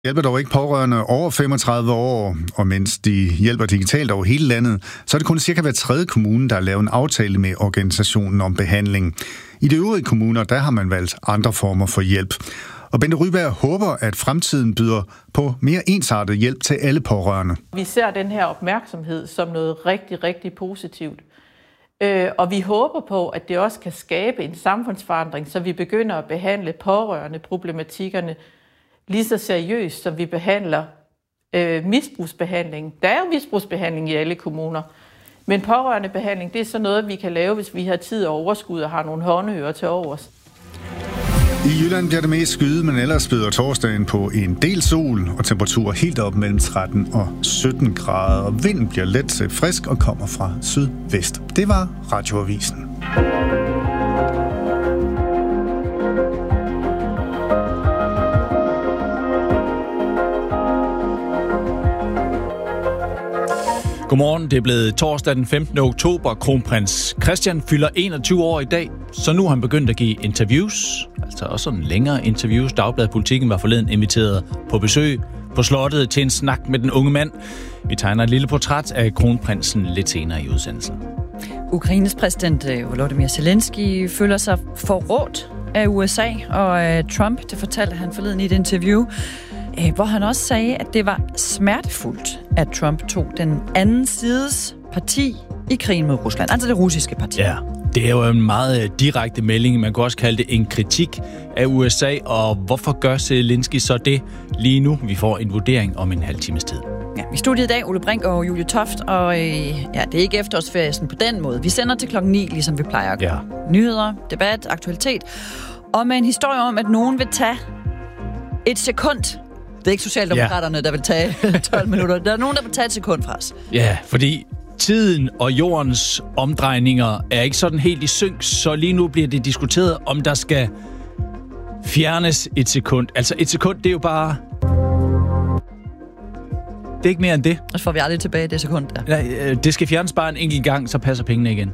Hjælper dog ikke pårørende over 35 år, og mens de hjælper digitalt over hele landet, så er det kun cirka hver tredje kommune, der har lavet en aftale med organisationen om behandling. I de øvrige kommuner, der har man valgt andre former for hjælp. Og Bente Ryberg håber, at fremtiden byder på mere ensartet hjælp til alle pårørende. Vi ser den her opmærksomhed som noget rigtig, rigtig positivt. Og vi håber på, at det også kan skabe en samfundsforandring, så vi begynder at behandle pårørende problematikkerne lige så seriøst, som vi behandler misbrugsbehandling. Der er jo misbrugsbehandling i alle kommuner, men pårørende behandling, det er så noget, vi kan lave, hvis vi har tid og overskud og har nogle håndører til overs. I Jylland bliver det mest skyet, men ellers byder torsdagen på en del sol og temperaturer helt op mellem 13 og 17 grader. Og vinden bliver let til frisk og kommer fra sydvest. Det var Radioavisen. Godmorgen, det er blevet torsdag den 15. oktober. Kronprins Christian fylder 21 år i dag, så nu har han begyndt at give interviews, altså også sådan længere interviews. Dagbladet Politikken var forleden inviteret på besøg på slottet til en snak med den unge mand. Vi tegner et lille portræt af kronprinsen lidt senere i udsendelsen. Ukraines præsident Volodymyr Zelensky føler sig forrådt af USA og Trump. Det fortalte han forleden i et interview, hvor han også sagde, at det var smertefuldt, at Trump tog den anden sides parti i krigen mod Rusland, altså det russiske parti. Ja, det er jo en meget direkte melding. Man kan også kalde det en kritik af USA, og hvorfor gør Zelensky så det lige nu? Vi får en vurdering om en halv times tid. Ja, i studiet i dag, Ole Brink og Julie Toft, og det er ikke efterårsferie sådan på den måde. Vi sender til 9:00, ligesom vi plejer at gøre. Ja. Nyheder, debat, aktualitet, og med en historie om, at nogen vil tage et sekund. Det er ikke Socialdemokraterne, der vil tage 12 minutter. Der er nogen, der vil tage et sekund fra os. Ja, fordi tiden og jordens omdrejninger er ikke sådan helt i synk, så lige nu bliver det diskuteret, om der skal fjernes et sekund. Altså et sekund, det er jo bare... Det er ikke mere end det. Og så får vi aldrig tilbage det sekund der. Nej, det skal fjernes bare en enkelt gang, så passer pengene igen.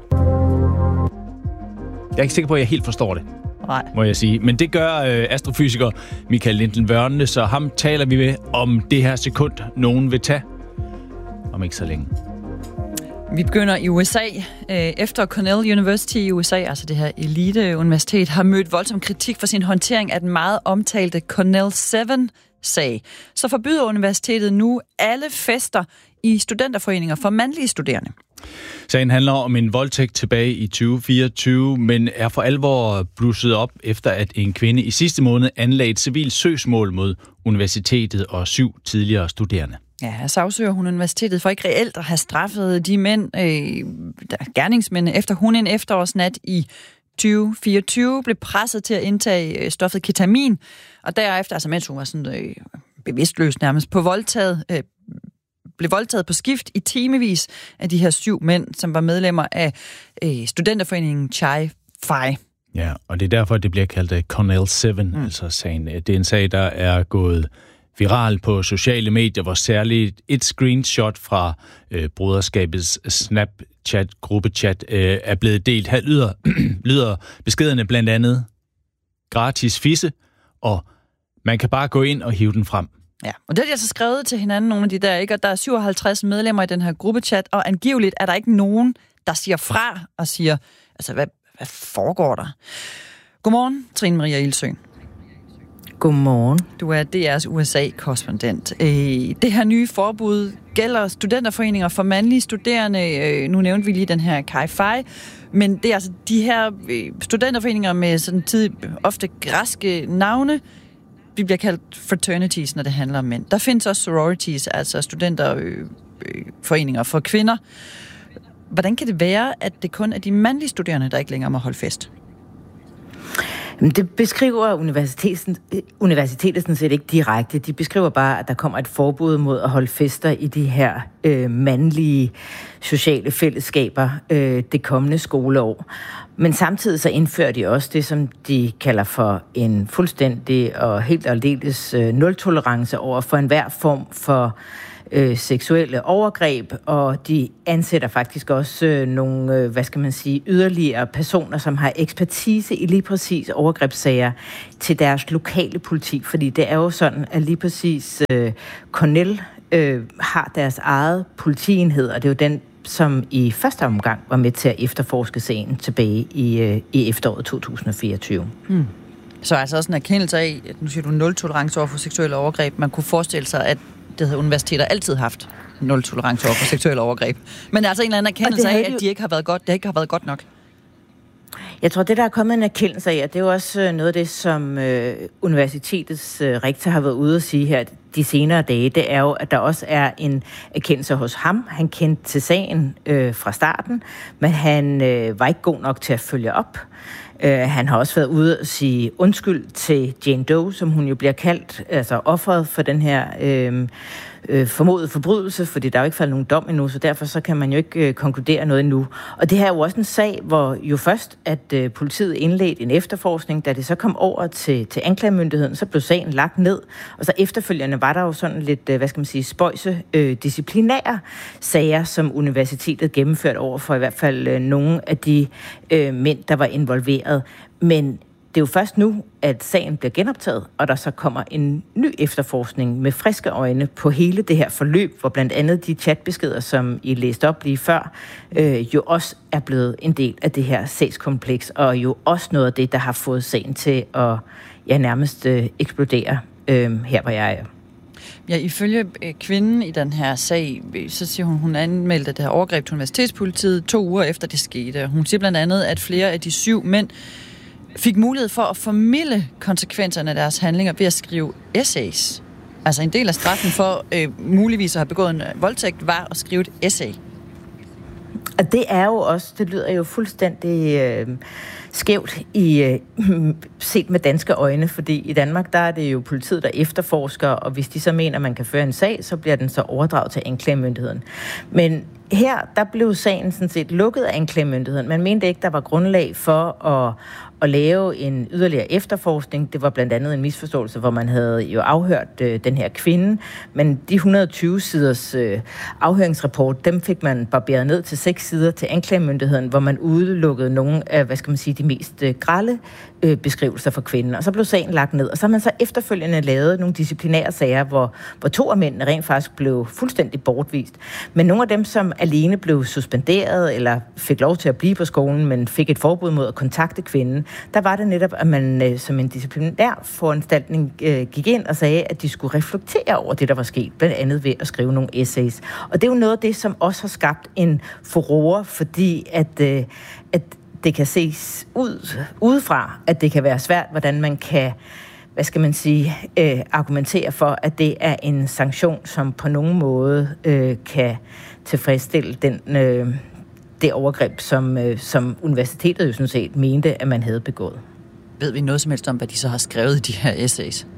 Jeg er ikke sikker på, at jeg helt forstår det. Nej. Må jeg sige. Men det gør astrofysiker Michael Linden-Vørne, så ham taler vi med om det her sekund, nogen vil tage om ikke så længe. Vi begynder i USA. Efter Cornell University i USA, altså det her elite-universitet, har mødt voldsom kritik for sin håndtering af den meget omtalte Cornell 7-sag, så forbyder universitetet nu alle fester i studenterforeninger for mandlige studerende. Sagen handler om en voldtægt tilbage i 2024, men er for alvor blusset op efter, at en kvinde i sidste måned anlagde et civilt søgsmål mod universitetet og 7 tidligere studerende. Ja, her sagsøger hun universitetet for ikke reelt at have straffet de mænd, gerningsmænd, efter hun en efterårsnat i 2024 blev presset til at indtage stoffet ketamin, og derefter, altså mens hun var sådan bevidstløs nærmest, blev voldtaget på skift i timevis af de her 7 mænd, som var medlemmer af studenterforeningen Chi Phi. Ja, og det er derfor, det bliver kaldt Cornell 7, altså sagen. Det er en sag, der er gået viral på sociale medier, hvor særligt et screenshot fra broderskabets Snapchat-gruppechat er blevet delt. Her lyder beskederne blandt andet gratis fisse, og man kan bare gå ind og hive den frem. Ja, og det har de altså skrevet til hinanden, nogle af de der, ikke? Og der er 57 medlemmer i den her gruppechat, og angiveligt er der ikke nogen, der siger fra og siger, altså hvad foregår der? Godmorgen, Trine Maria Ilsø. Godmorgen. Du er DR's USA-korrespondent. Det her nye forbud gælder studenterforeninger for mandlige studerende. Nu nævnte vi lige den her Chi Phi, men det er altså de her studenterforeninger med sådan ofte græske navne. Vi bliver kaldt fraternities, når det handler om mænd. Der findes også sororities, altså studenterforeninger for kvinder. Hvordan kan det være, at det kun er de mandlige studerende, der ikke længere må holde fest? Det beskriver universitetet sådan set ikke direkte. De beskriver bare, at der kommer et forbud mod at holde fester i de her mandlige sociale fællesskaber det kommende skoleår. Men samtidig så indfører de også det, som de kalder for en fuldstændig og helt aldeles nul-tolerance over for enhver form for seksuelle overgreb, og de ansætter faktisk også nogle, yderligere personer, som har ekspertise i lige præcis overgrebssager til deres lokale politi, fordi det er jo sådan, at lige præcis Cornell har deres eget politienhed, og det er jo den, som i første omgang var med til at efterforske sagen tilbage i efteråret 2024. Så altså også en erkendelse af, at nu siger du 0 tolerance over for seksuelle overgreb. Man kunne forestille sig, at det havde universiteter altid haft 0 tolerance over for seksuelle overgreb. Men altså en eller anden erkendelse af, at det ikke har været godt nok. Jeg tror, det der er kommet en erkendelse af, at det er jo også noget af det, som universitetets rektor har været ude at sige her de senere dage, det er jo, at der også er en erkendelse hos ham. Han kendte til sagen fra starten, men han var ikke god nok til at følge op. Han har også været ude at sige undskyld til Jane Doe, som hun jo bliver kaldt, altså offeret for den her formodet forbrydelse, fordi der er jo ikke faldet nogen dom endnu, så derfor så kan man jo ikke konkludere noget endnu. Og det her er jo også en sag, hvor jo først, at politiet indledte en efterforskning, da det så kom over til anklagemyndigheden, så blev sagen lagt ned, og så efterfølgende var der jo sådan lidt, spøjse disciplinære sager, som universitetet gennemførte over for i hvert fald nogle af de mænd, der var involveret. Men det er jo først nu, at sagen bliver genoptaget, og der så kommer en ny efterforskning med friske øjne på hele det her forløb, hvor blandt andet de chatbeskeder, som I læste op lige før, jo også er blevet en del af det her sagskompleks, og jo også noget af det, der har fået sagen til at nærmest eksplodere her, hvor jeg er. Ja, ifølge kvinden i den her sag, så siger hun anmeldte det her overgreb til universitetspolitiet 2 uger efter det skete. Hun siger blandt andet, at flere af de 7 mænd fik mulighed for at formilde konsekvenserne af deres handlinger ved at skrive essays. Altså en del af straffen for muligvis at have begået en voldtægt var at skrive et essay. Og det er jo også, det lyder jo fuldstændig skævt set med danske øjne, fordi i Danmark, der er det jo politiet, der efterforsker, og hvis de så mener, man kan føre en sag, så bliver den så overdraget til anklagemyndigheden. Men her, der blev sagen sådan set lukket af anklagemyndigheden. Man mente ikke, der var grundlag for at lave en yderligere efterforskning. Det var blandt andet en misforståelse, hvor man havde jo afhørt den her kvinde, men de 120 siders afhøringsrapport, dem fik man barberet ned til 6 sider til anklagemyndigheden, hvor man udelukkede nogle af, de mest grelle beskrivelser for kvinden. Og så blev sagen lagt ned, og så har man så efterfølgende lavet nogle disciplinære sager, hvor 2 af mændene rent faktisk blev fuldstændig bortvist. Men nogle af dem, som alene blev suspenderet, eller fik lov til at blive på skolen, men fik et forbud mod at kontakte kvinden, der var det netop, at man som en disciplinær foranstaltning gik ind og sagde, at de skulle reflektere over det, der var sket, blandt andet ved at skrive nogle essays. Og det er jo noget af det, som også har skabt en furore, fordi at det kan ses udefra, at det kan være svært, hvordan man kan, argumentere for, at det er en sanktion, som på nogen måde kan tilfredsstille det overgreb, som universitetet jo sådan set mente, at man havde begået. Ved vi noget som helst om, hvad de så har skrevet i de her essays?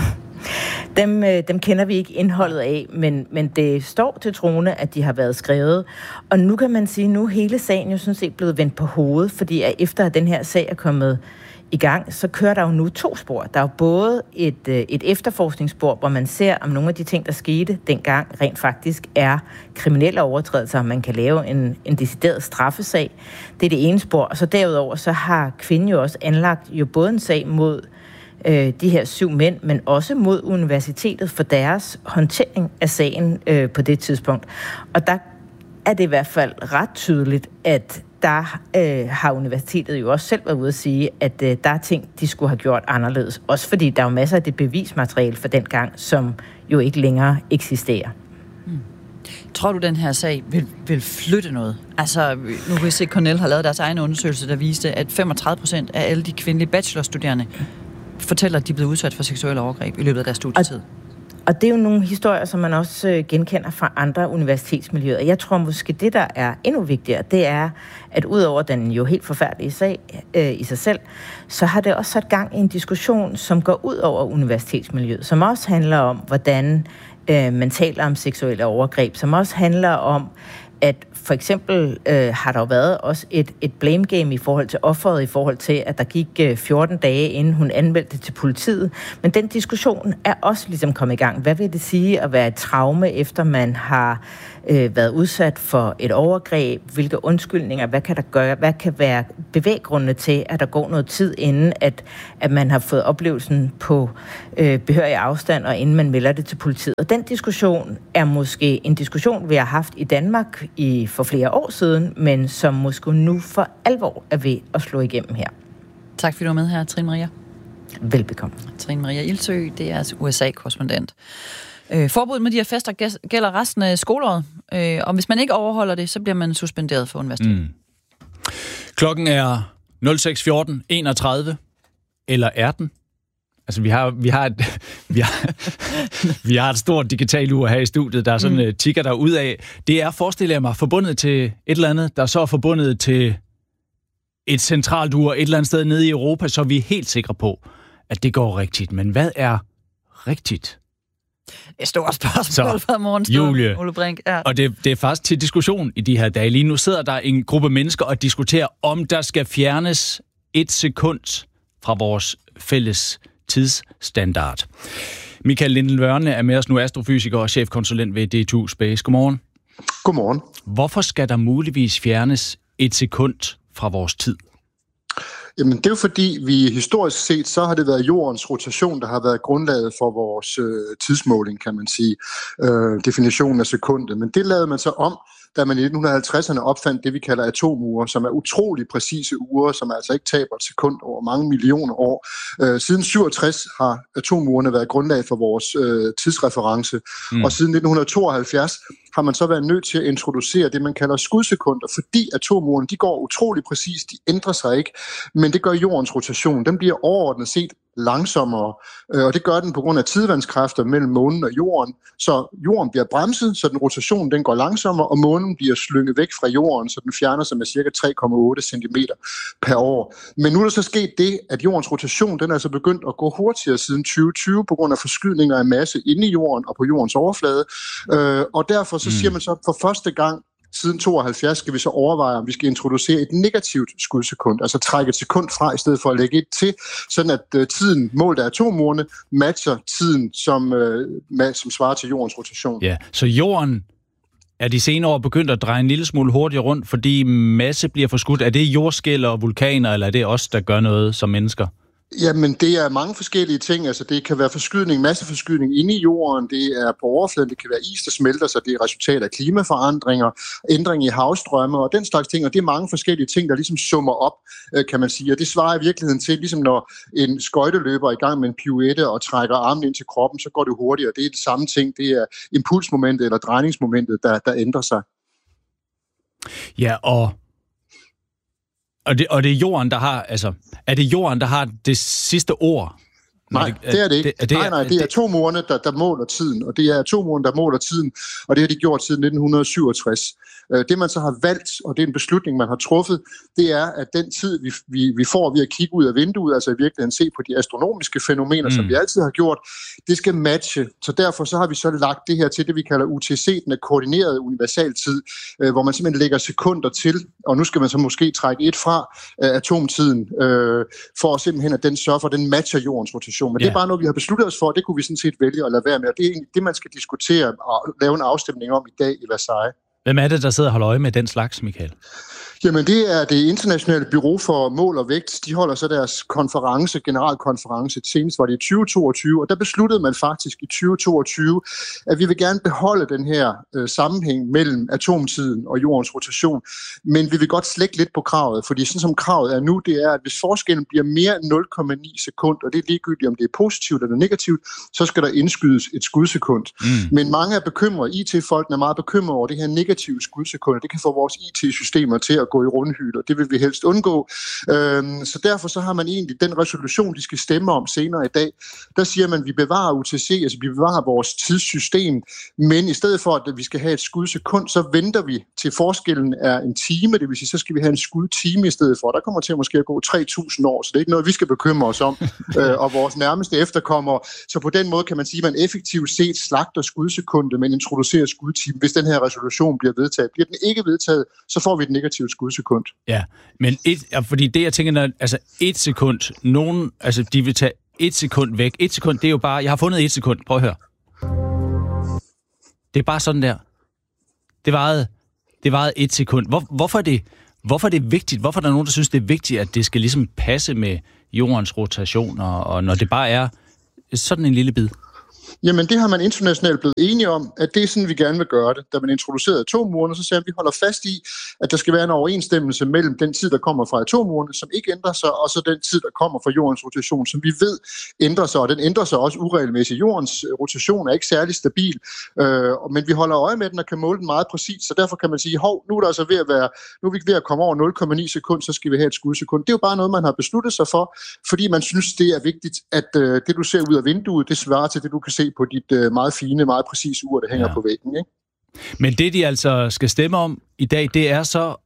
Dem kender vi ikke indholdet af, men det står til troende, at de har været skrevet. Og nu kan man sige, nu hele sagen jo sådan set blevet vendt på hovedet, fordi at efter at den her sag er kommet i gang, så kører der jo nu 2 spor. Der er jo både et efterforskningsspor, hvor man ser, om nogle af de ting, der skete dengang, rent faktisk er kriminelle overtrædelser, og man kan lave en decideret straffesag. Det er det ene spor. Og så derudover, så har kvinden jo også anlagt jo både en sag mod de her 7 mænd, men også mod universitetet for deres håndtering af sagen på det tidspunkt. Og der er det i hvert fald ret tydeligt, at der har universitetet jo også selv været ude at sige, at der er ting, de skulle have gjort anderledes. Også fordi der er jo masser af det bevismateriale for den gang, som jo ikke længere eksisterer. Tror du, den her sag vil flytte noget? Altså, nu kan vi se, at Cornell har lavet deres egen undersøgelse, der viste, at 35% af alle de kvindelige bachelorstuderende fortæller, at de er blevet udsat for seksuelle overgreb i løbet af deres studietid. Og det er jo nogle historier, som man også genkender fra andre universitetsmiljøer. Jeg tror måske, det der er endnu vigtigere, det er, at udover den jo helt forfærdelige sag i sig selv, så har det også sat gang i en diskussion, som går ud over universitetsmiljøet, som også handler om, hvordan man taler om seksuelle overgreb, som også handler om, at for eksempel har der jo været også et blame game i forhold til offeret, i forhold til, at der gik 14 dage, inden hun anmeldte det til politiet. Men den diskussion er også ligesom kommet i gang. Hvad vil det sige at være et traume, efter man har været udsat for et overgreb? Hvilke undskyldninger? Hvad kan der gøre? Hvad kan være bevæggrundene til, at der går noget tid, inden at man har fået oplevelsen på behørig afstand, og inden man melder det til politiet? Og den diskussion er måske en diskussion, vi har haft i Danmark for flere år siden, men som måske nu for alvor er ved at slå igennem her. Tak fordi du var med her, Trine Maria. Velbekomme. Trine Maria Ildsø, det er altså USA-korrespondent. Forbuddet med de her fester gælder resten af skoleåret, og hvis man ikke overholder det, så bliver man suspenderet for universitetet. Klokken er 06:14:31, eller er den? Altså, vi har et stort digitalt ur her i studiet, der er sådan tikker der ud af. Det er, forestiller jeg mig, forbundet til et eller andet, der så er forbundet til et centralt ur et eller andet sted nede i Europa, så vi er helt sikre på, at det går rigtigt. Men hvad er rigtigt? Et stort spørgsmål fra morgenstunden, Julie, Ole Brink. Ja. Og det er faktisk til diskussion i de her dage. Lige nu sidder der en gruppe mennesker og diskuterer, om der skal fjernes 1 sekund fra vores fælles tidsstandard. Michael Lindel-Wørne er med os nu, astrofysiker og chefkonsulent ved D2 Space. Godmorgen. Godmorgen. Hvorfor skal der muligvis fjernes 1 sekund fra vores tid? Jamen, det er jo fordi, vi historisk set, så har det været jordens rotation, der har været grundlaget for vores tidsmåling, kan man sige. Definitionen af sekundet. Men det lavede man så om, da man i 1950'erne opfandt det, vi kalder atomure, som er utrolig præcise ure, som altså ikke taber et sekund over mange millioner år. Siden 67 har atomurene været grundlag for vores tidsreference, og siden 1972 har man så været nødt til at introducere det, man kalder skudsekunder, fordi atomurene, de går utrolig præcist, de ændrer sig ikke, men det gør jordens rotation. Den bliver overordnet set langsommere, og det gør den på grund af tidevandskræfter mellem månen og jorden. Så jorden bliver bremset, så den rotation den går langsommere, og månen bliver slynget væk fra jorden, så den fjerner sig med ca. 3,8 cm per år. Men nu er der så sket det, at jordens rotation den er altså begyndt at gå hurtigere siden 2020 på grund af forskydninger af masse inde i jorden og på jordens overflade. Og derfor så siger man så, for første gang siden 72 skal vi så overveje, om vi skal introducere et negativt skudsekund, altså trække et sekund fra, i stedet for at lægge et til, sådan at tiden målt af atomurene matcher tiden, som svarer til jordens rotation. Ja, så jorden er de senere år begyndt at dreje en lille smule hurtigere rundt, fordi masse bliver forskudt. Er det jordskælv og vulkaner, eller er det os, der gør noget som mennesker? Jamen, det er mange forskellige ting. Altså, det kan være forskydning, masseforskydning inde i jorden, det er på overfladen, det kan være is, der smelter sig, det er resultat af klimaforandringer, ændring i havstrømme og den slags ting, og det er mange forskellige ting, der ligesom summer op, kan man sige. Og det svarer i virkeligheden til, ligesom når en skøjteløber er i gang med en pirouette og trækker armen ind til kroppen, så går det hurtigere. Det er det samme ting, det er impulsmomentet eller drejningsmomentet, der ændrer sig. Ja, og det er jorden, der har, altså, er det jorden, der har det sidste ord? Nej, det er det ikke. Det er atomurene, der måler tiden, og det er atomurene, der måler tiden, og det har de gjort siden 1967. Det man så har valgt, og det er en beslutning, man har truffet, det er, at den tid, vi får ved at kigge ud af vinduet, altså i virkeligheden se på de astronomiske fænomener, som vi altid har gjort, det skal matche. Så derfor så har vi så lagt det her til det, vi kalder UTC, den er koordineret universaltid, hvor man simpelthen lægger sekunder til, og nu skal man så måske trække et fra atomtiden, for simpelthen, at den sørger for, at den matcher jordens rotation. Men det er bare noget, vi har besluttet os for, og det kunne vi sådan set vælge at lade være med, og det er egentlig det, man skal diskutere og lave en afstemning om i dag i Versailles. Hvem er det, der sidder og holder øje med den slags, Michael? Jamen, det er det internationale bureau for mål og vægt. De holder så deres generalkonference. Senest var det i 2022, og der besluttede man faktisk i 2022, at vi vil gerne beholde den her sammenhæng mellem atomtiden og jordens rotation. Men vi vil godt slække lidt på kravet, fordi sådan som kravet er nu, det er, at hvis forskellen bliver mere end 0,9 sekund, og det er ligegyldigt, om det er positivt eller negativt, så skal der indskydes et skudsekund. Men mange er bekymrede, IT-folkene er meget bekymrede over det her negative skudsekund, det kan få vores IT-systemer til at gå i rundhyler. Det vil vi helst undgå. Så derfor så har man egentlig den resolution, de skal stemme om senere i dag. Der siger man, at vi bevarer UTC, altså vi bevarer vores tidssystem, men i stedet for, at vi skal have et skudsekund, så venter vi til forskellen er en time, det vil sige, så skal vi have en skudtime i stedet for. Der kommer til måske at gå 3.000 år, så det er ikke noget, vi skal bekymre os om, og vores nærmeste efterkommere. Så på den måde kan man sige, at man effektivt set slagter skudsekundet, men introducerer skudtime, hvis den her resolution bliver vedtaget. Bliver den ikke vedtaget, så får vi et negativt skudsekund. Ja, men fordi det, jeg tænker, altså 1 sekund, de vil tage 1 sekund væk. 1 sekund, det er jo bare, jeg har fundet 1 sekund, prøv at høre. Det er bare sådan der. Det varede 1 sekund. Hvorfor er det vigtigt? Hvorfor er der nogen, der synes, det er vigtigt, at det skal ligesom passe med jordens rotation, og når det bare er sådan en lille bid? Jamen, det har man internationalt blevet enige om, at det er sådan, vi gerne vil gøre det. Da man introducerede atomurene, så sagde vi holder fast i, at der skal være en overensstemmelse mellem den tid, der kommer fra atomurene, som ikke ændrer sig, og så den tid, der kommer fra jordens rotation, som vi ved ændrer sig, og den ændrer sig også uregelmæssigt. Jordens rotation er ikke særlig stabil, men vi holder øje med den og kan måle den meget præcist, så derfor kan man sige, nu er der altså nu er vi ved at komme over 0,9 sekund, så skal vi have et skudsekund. Det er jo bare noget, man har besluttet sig for, fordi man synes, det er vigtigt, at det, du ser ud af vinduet, det svarer til det, du kan se på dit meget fine, meget præcise ur, der hænger på væggen. Ikke? Men det, de altså skal stemme om i dag, det er så,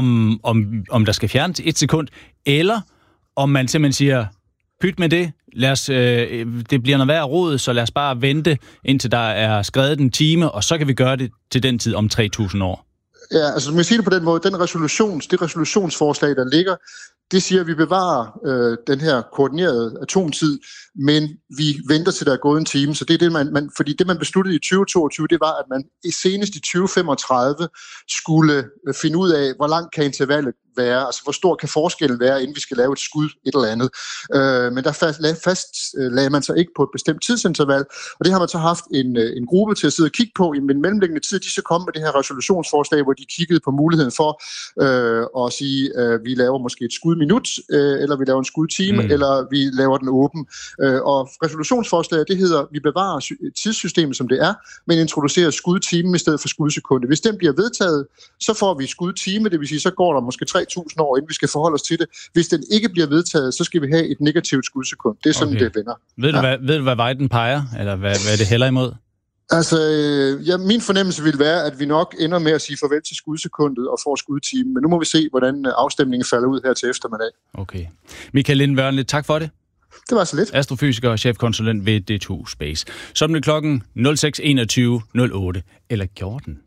om der skal fjernes 1 sekund, eller om man simpelthen siger, pyt med det, det bliver noget værd rod, så lad os bare vente, indtil der er skrevet en time, og så kan vi gøre det til den tid om 3.000 år. Ja, altså man kan sige det på den måde, det resolutionsforslag, der ligger, det siger, at vi bevarer den her koordinerede atomtid, men vi venter til der er gået en time. Så det er det, fordi det man besluttede i 2022, det var, at man senest i 2035 skulle finde ud af, hvor langt kan intervallet være, altså hvor stor kan forskellen være, inden vi skal lave et skud, et eller andet. Men der fastlagde man sig ikke på et bestemt tidsinterval, og det har man så haft en gruppe til at sidde og kigge på i den mellemliggende tid. De så kom med det her resolutionsforslag, hvor de kiggede på muligheden for at sige, vi laver måske et skudminut, eller vi laver en skudtime, eller vi laver den åben. Og resolutionsforslaget, det hedder, vi bevarer tidssystemet, som det er, men introducerer skudtime i stedet for skudsekunde. Hvis den bliver vedtaget, så får vi skudtime, det vil sige, så går der måske 3.000 år, inden vi skal forholde os til det. Hvis den ikke bliver vedtaget, så skal vi have et negativt skudsekund. Det er sådan, det vender. Ved du, hvad vej den peger? Eller hvad det hælder imod? Altså, min fornemmelse vil være, at vi nok ender med at sige farvel til skudsekundet og får skudtime. Men nu må vi se, hvordan afstemningen falder ud her til eftermiddag. Okay. Michael Lindvørnle, tak for det. Det var så lidt. Astrofysiker og chefkonsulent ved D2 Space. Så er det klokken 06.21.08. Eller gjorde den?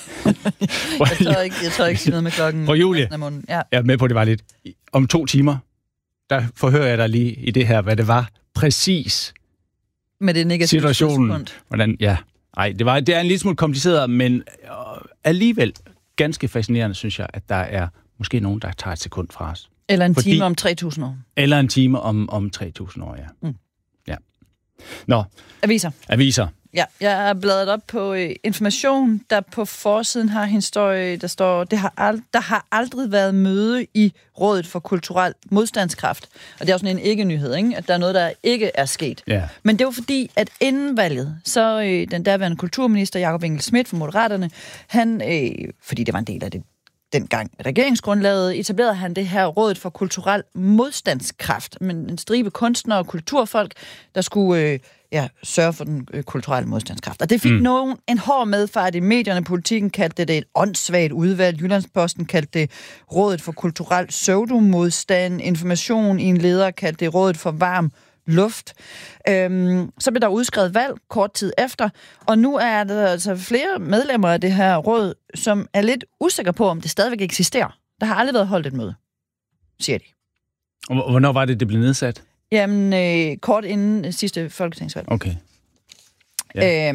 jeg tør ikke sige noget med klokken. Og Julie, jeg er med på, det var lidt. Om 2 timer, der forhører jeg dig lige i det her, hvad det var præcis. Med det negative situationen. Hvordan, ja. Ej, det er en lille smule kompliceret, men alligevel ganske fascinerende, synes jeg, at der er måske nogen, der tager et sekund fra os. Eller en time om 3.000 år. Eller en time om 3.000 år, ja. Ja. Nå. Aviser. Ja, jeg er bladret op på Information, der på forsiden har en historie, der står, der har aldrig været møde i Rådet for Kulturel Modstandskraft. Og det er jo sådan en ikke-nyhed, ikke? At der er noget, der ikke er sket. Ja. Men det var fordi, at inden valget, så den daværende kulturminister, Jakob Engel-Schmidt fra Moderaterne, han, fordi det var en del af det dengang regeringsgrundlaget, etablerede han det her Rådet for Kulturel Modstandskraft, men en stribe kunstnere og kulturfolk, der skulle sørge for den kulturelle modstandskraft. Og det fik en hård medfart i medierne. Politikken kaldte det et åndssvagt udvalg. Jyllandsposten kaldte det Rådet for Kulturel Pseudomodstand. Information i en leder kaldte det Rådet for Varm Luft. Så blev der udskrevet valg kort tid efter, og nu er der altså flere medlemmer af det her råd, som er lidt usikre på, om det stadigvæk eksisterer. Der har aldrig været holdt et møde, siger de. Og hvornår var det blev nedsat? Jamen, kort inden sidste folketingsvalg. Okay. Ja.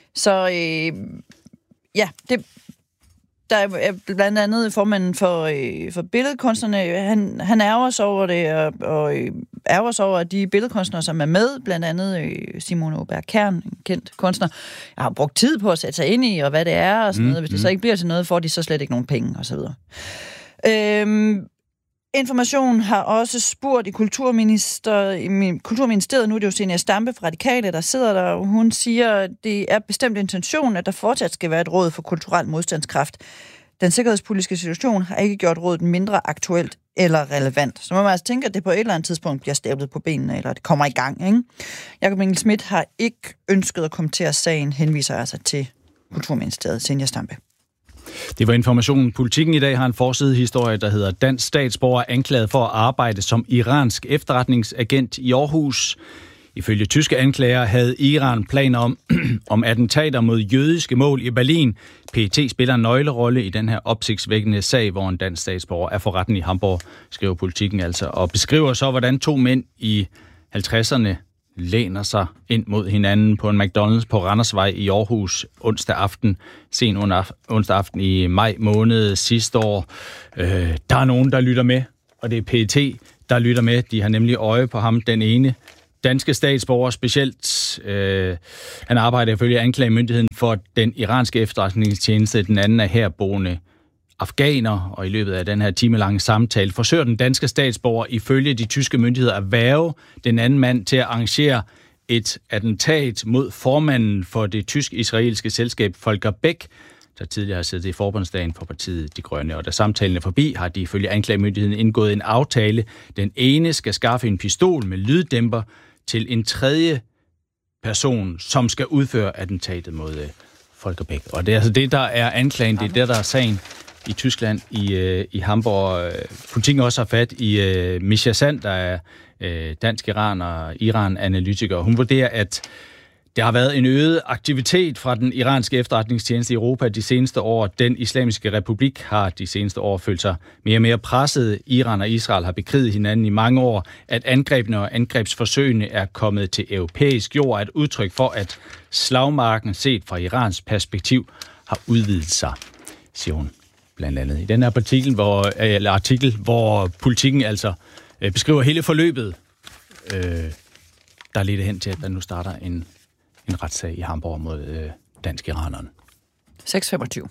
Der er blandt andet formanden for billedkunstnerne, han ærger sig over det, og ærger sig over, at de billedkunstnere, som er med, blandt andet Simone Aabjerg Kern, en kendt kunstner, jeg har brugt tid på at sætte sig ind i, og hvad det er, og sådan noget. Hvis det så ikke bliver til noget, får de så slet ikke nogen penge, og så videre. Information har også spurgt i Kulturministeriet, nu er det jo Zenia Stampe fra Radikale, der sidder der, og hun siger, at det er bestemt intention, at der fortsat skal være et råd for kulturel modstandskraft. Den sikkerhedspolitiske situation har ikke gjort rådet mindre aktuelt eller relevant. Så man må altså tænke, at det på et eller andet tidspunkt bliver stablet på benene, eller det kommer i gang, ikke? Jakob Engel-Schmidt har ikke ønsket at kommentere sagen, henviser altså til Kulturministeriet. Senja Stampe. Det var Informationen. Politikken i dag har en forsidehistorie, der hedder dansk statsborger anklaget for at arbejde som iransk efterretningsagent i Aarhus. Ifølge tyske anklager havde Iran planer om attentater mod jødiske mål i Berlin. PET spiller en nøglerolle i den her opsigtsvækkende sag, hvor en dansk statsborger er for retten i Hamburg, skriver Politikken altså, og beskriver så, hvordan 2 mænd i 50'erne læner sig ind mod hinanden på en McDonald's på Randersvej i Aarhus sen onsdag aften i maj måned sidste år. Der er nogen, der lytter med, og det er PET, der lytter med. De har nemlig øje på ham, den ene danske statsborger specielt. Han arbejder ifølge anklagemyndigheden for den iranske efterretningstjeneste. Den anden er herboende afghaner, og i løbet af den her timelange samtale forsøger den danske statsborger ifølge de tyske myndigheder at hverve den anden mand til at arrangere et attentat mod formanden for det tysk-israelske selskab Volker Beck, der tidligere har siddet i forbundsdagen for partiet De Grønne. Og da samtalen er forbi, har de ifølge anklagemyndigheden indgået en aftale. Den ene skal skaffe en pistol med lyddæmper til en tredje person, som skal udføre attentatet mod Volker Beck. Og det er altså det, der er anklagen. Det er det, der er sagen i Tyskland, i Hamburg. Politikken også har fat i Misha Sand, der er dansk Iran-analytiker. Hun vurderer, at der har været en øget aktivitet fra den iranske efterretningstjeneste i Europa de seneste år. Den islamiske republik har de seneste år følt sig mere og mere presset. Iran og Israel har bekriget hinanden i mange år. At angrebene og angrebsforsøgene er kommet til europæisk jord er et udtryk for, at slagmarken set fra Irans perspektiv har udvidet sig, siger hun blandt andet i den her artikel, hvor Politikken altså beskriver hele forløbet, der ledte hen til, at der nu starter en retssag i Hamburg mod dansk-iranerne. 6:25.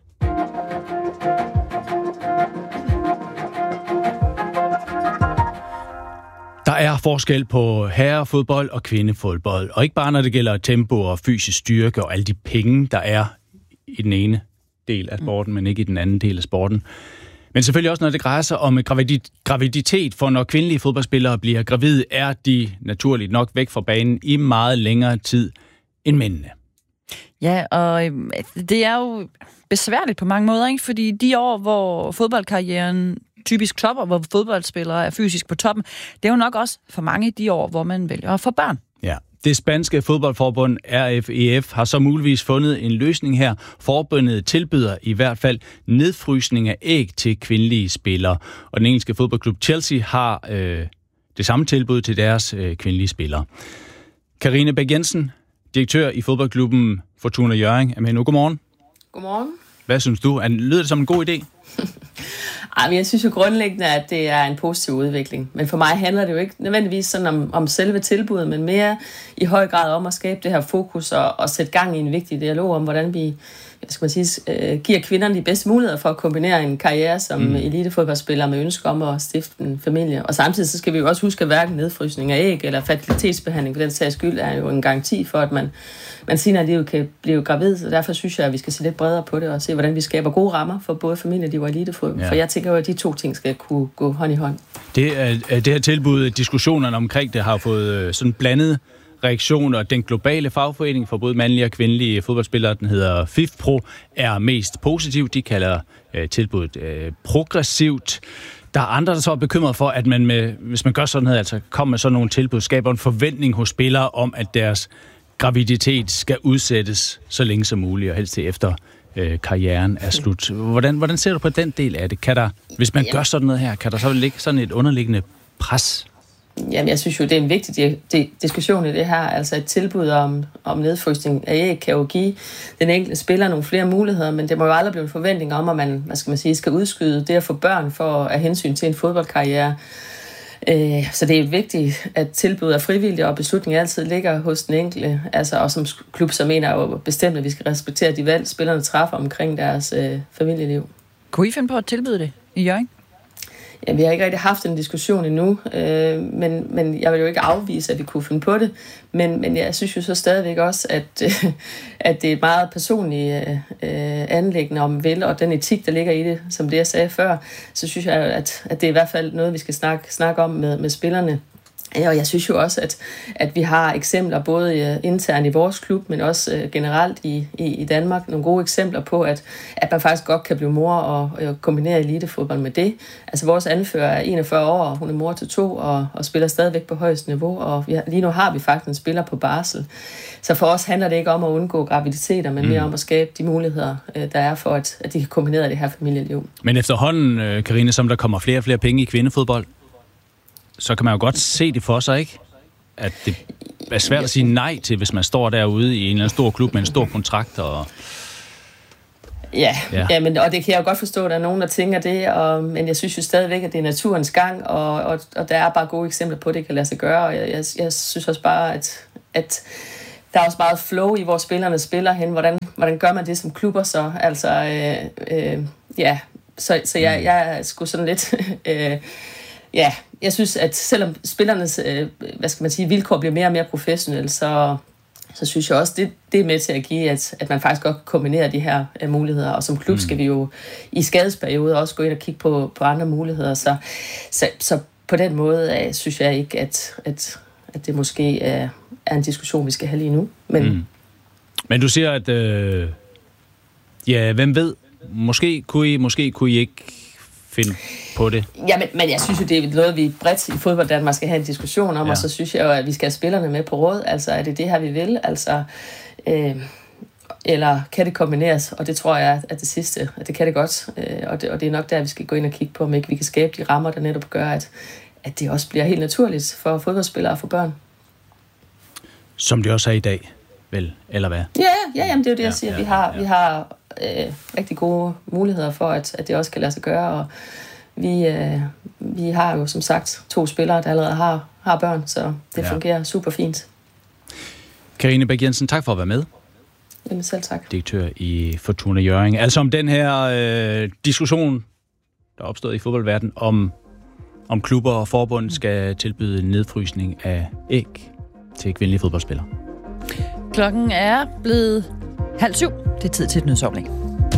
Der er forskel på herrefodbold og kvindefodbold, og ikke bare når det gælder tempo og fysisk styrke og alle de penge, der er i den ene del af sporten, men ikke i den anden del af sporten. Men selvfølgelig også, når det drejer sig om graviditet, for når kvindelige fodboldspillere bliver gravide, er de naturligt nok væk fra banen i meget længere tid end mændene. Ja, og det er jo besværligt på mange måder, ikke? Fordi de år, hvor fodboldkarrieren typisk topper, hvor fodboldspillere er fysisk på toppen, det er jo nok også for mange de år, hvor man vælger at få børn. Ja. Det spanske fodboldforbund RFEF har så muligvis fundet en løsning her. Forbundet tilbyder i hvert fald nedfrysning af æg til kvindelige spillere. Og den engelske fodboldklub Chelsea har det samme tilbud til deres kvindelige spillere. Karine Bæk Jensen, direktør i fodboldklubben Fortuna Hjørring, er med nu. Godmorgen. Godmorgen. Hvad synes du? Lyder det som en god idé? Men jeg synes jo grundlæggende, at det er en positiv udvikling. Men for mig handler det jo ikke nødvendigvis sådan om selve tilbuddet, men mere i høj grad om at skabe det her fokus og sætte gang i en vigtig dialog om, hvordan vi giver kvinderne de bedste muligheder for at kombinere en karriere som elitefodboldspiller med ønske om at stifte en familie. Og samtidig så skal vi jo også huske, at hverken nedfrysning af æg eller fertilitetsbehandling for den sags skyld er jo en garanti for, at man senere i livet kan blive gravid. Så derfor synes jeg, at vi skal se lidt bredere på det og se, hvordan vi skaber gode rammer for både familieliv og elitefodbold. Ja. For jeg tænker jo, at de to ting skal kunne gå hånd i hånd. Det her tilbud, diskussionerne omkring det, har fået sådan blandet reaktioner. Den globale fagforening for både mandlige og kvindelige fodboldspillere, den hedder FIFPro, er mest positiv. De kalder tilbuddet progressivt. Der er andre, der så er bekymret for, at hvis man gør sådan noget, altså kommer med sådan nogle tilbud, skaber en forventning hos spillere om, at deres graviditet skal udsættes så længe som muligt, og helst til efter karrieren er slut. Hvordan ser du på den del af det? Hvis man gør sådan noget her, kan der så ligge sådan et underliggende pres? Jamen, jeg synes jo, det er en vigtig diskussion i det her. Altså et tilbud om nedfrysning af æg kan jo give den enkelte spiller nogle flere muligheder, men det må jo aldrig blive en forventning om, at man, skal udskyde det at få børn for at hensyn til en fodboldkarriere. Så det er vigtigt, at tilbud er frivillige, og beslutningen altid ligger hos den enkelte. Altså, og som klub, så mener jeg jo bestemt, at vi skal respektere de valg, spillerne træffer omkring deres familieliv. Kunne I finde på at tilbyde det i Hjørring? Ja, vi har ikke rigtig haft en diskussion endnu, men jeg vil jo ikke afvise, at vi kunne finde på det. Men jeg synes jo så stadigvæk også, at det er et meget personligt anliggende om vel, og den etik, der ligger i det, som det jeg sagde før, så synes jeg, at det er i hvert fald noget, vi skal snakke om med spillerne. Og jeg synes jo også, at vi har eksempler både internt i vores klub, men også generelt i Danmark. Nogle gode eksempler på, at man faktisk godt kan blive mor og kombinere elitefodbold med det. Altså vores anfører er 41 år, og hun er mor til 2 og spiller stadigvæk på højeste niveau. Og lige nu har vi faktisk en spiller på barsel. Så for os handler det ikke om at undgå graviditeter, men mere om at skabe de muligheder, der er for, at de kan kombinere det her familieliv. Men efterhånden, Karine, som der kommer flere og flere penge i kvindefodbold, så kan man jo godt se det for sig, ikke? At det er svært at sige nej til, hvis man står derude i en eller anden stor klub med en stor kontrakt. Og Ja, men, og det kan jeg jo godt forstå, at der er nogen, der tænker det, men jeg synes jo stadigvæk, at det er naturens gang, og der er bare gode eksempler på, at det kan lade sig gøre, og jeg synes også bare, at der er også meget flow i, hvor spillerne spiller hen. Hvordan gør man det som klubber så? Altså, så jeg er sgu sådan lidt... jeg synes, at selvom spillernes vilkår bliver mere og mere professionelle, så synes jeg også, det er med til at give, at man faktisk godt kan kombinere de her muligheder. Og som klub skal vi jo i skadesperioder også gå ind og kigge på andre muligheder. Så på den måde synes jeg ikke, at det måske er en diskussion, vi skal have lige nu. Men du siger, at hvem ved, måske kunne I ikke finde på det. Ja, men jeg synes jo, det er noget, vi bredt i Fodbold Danmark skal have en diskussion om, og så synes jeg jo, at vi skal have spillerne med på råd. Altså, er det det her, vi vil? Altså, eller kan det kombineres? Og det tror jeg, at det sidste, at det kan det godt. Og det er nok der, vi skal gå ind og kigge på, om ikke vi kan skabe de rammer, der netop gør, at det også bliver helt naturligt for fodboldspillere og for børn. Som det også er i dag, vel? Eller hvad? Ja, jamen, det er jo det, jeg siger. Vi har rigtig gode muligheder for, at det også kan lade sig gøre, og vi har jo som sagt 2 spillere, der allerede har børn, så det fungerer super fint. Karine Bæk Jensen, tak for at være med. Jamen selv tak. Direktør i Fortuna Hjørring. Altså om den her diskussion, der er opstået i fodboldverdenen, om klubber og forbund skal tilbyde nedfrysning af æg til kvindelige fodboldspillere. Klokken er blevet 6:30. Det er tid til et nyhedsoplæg.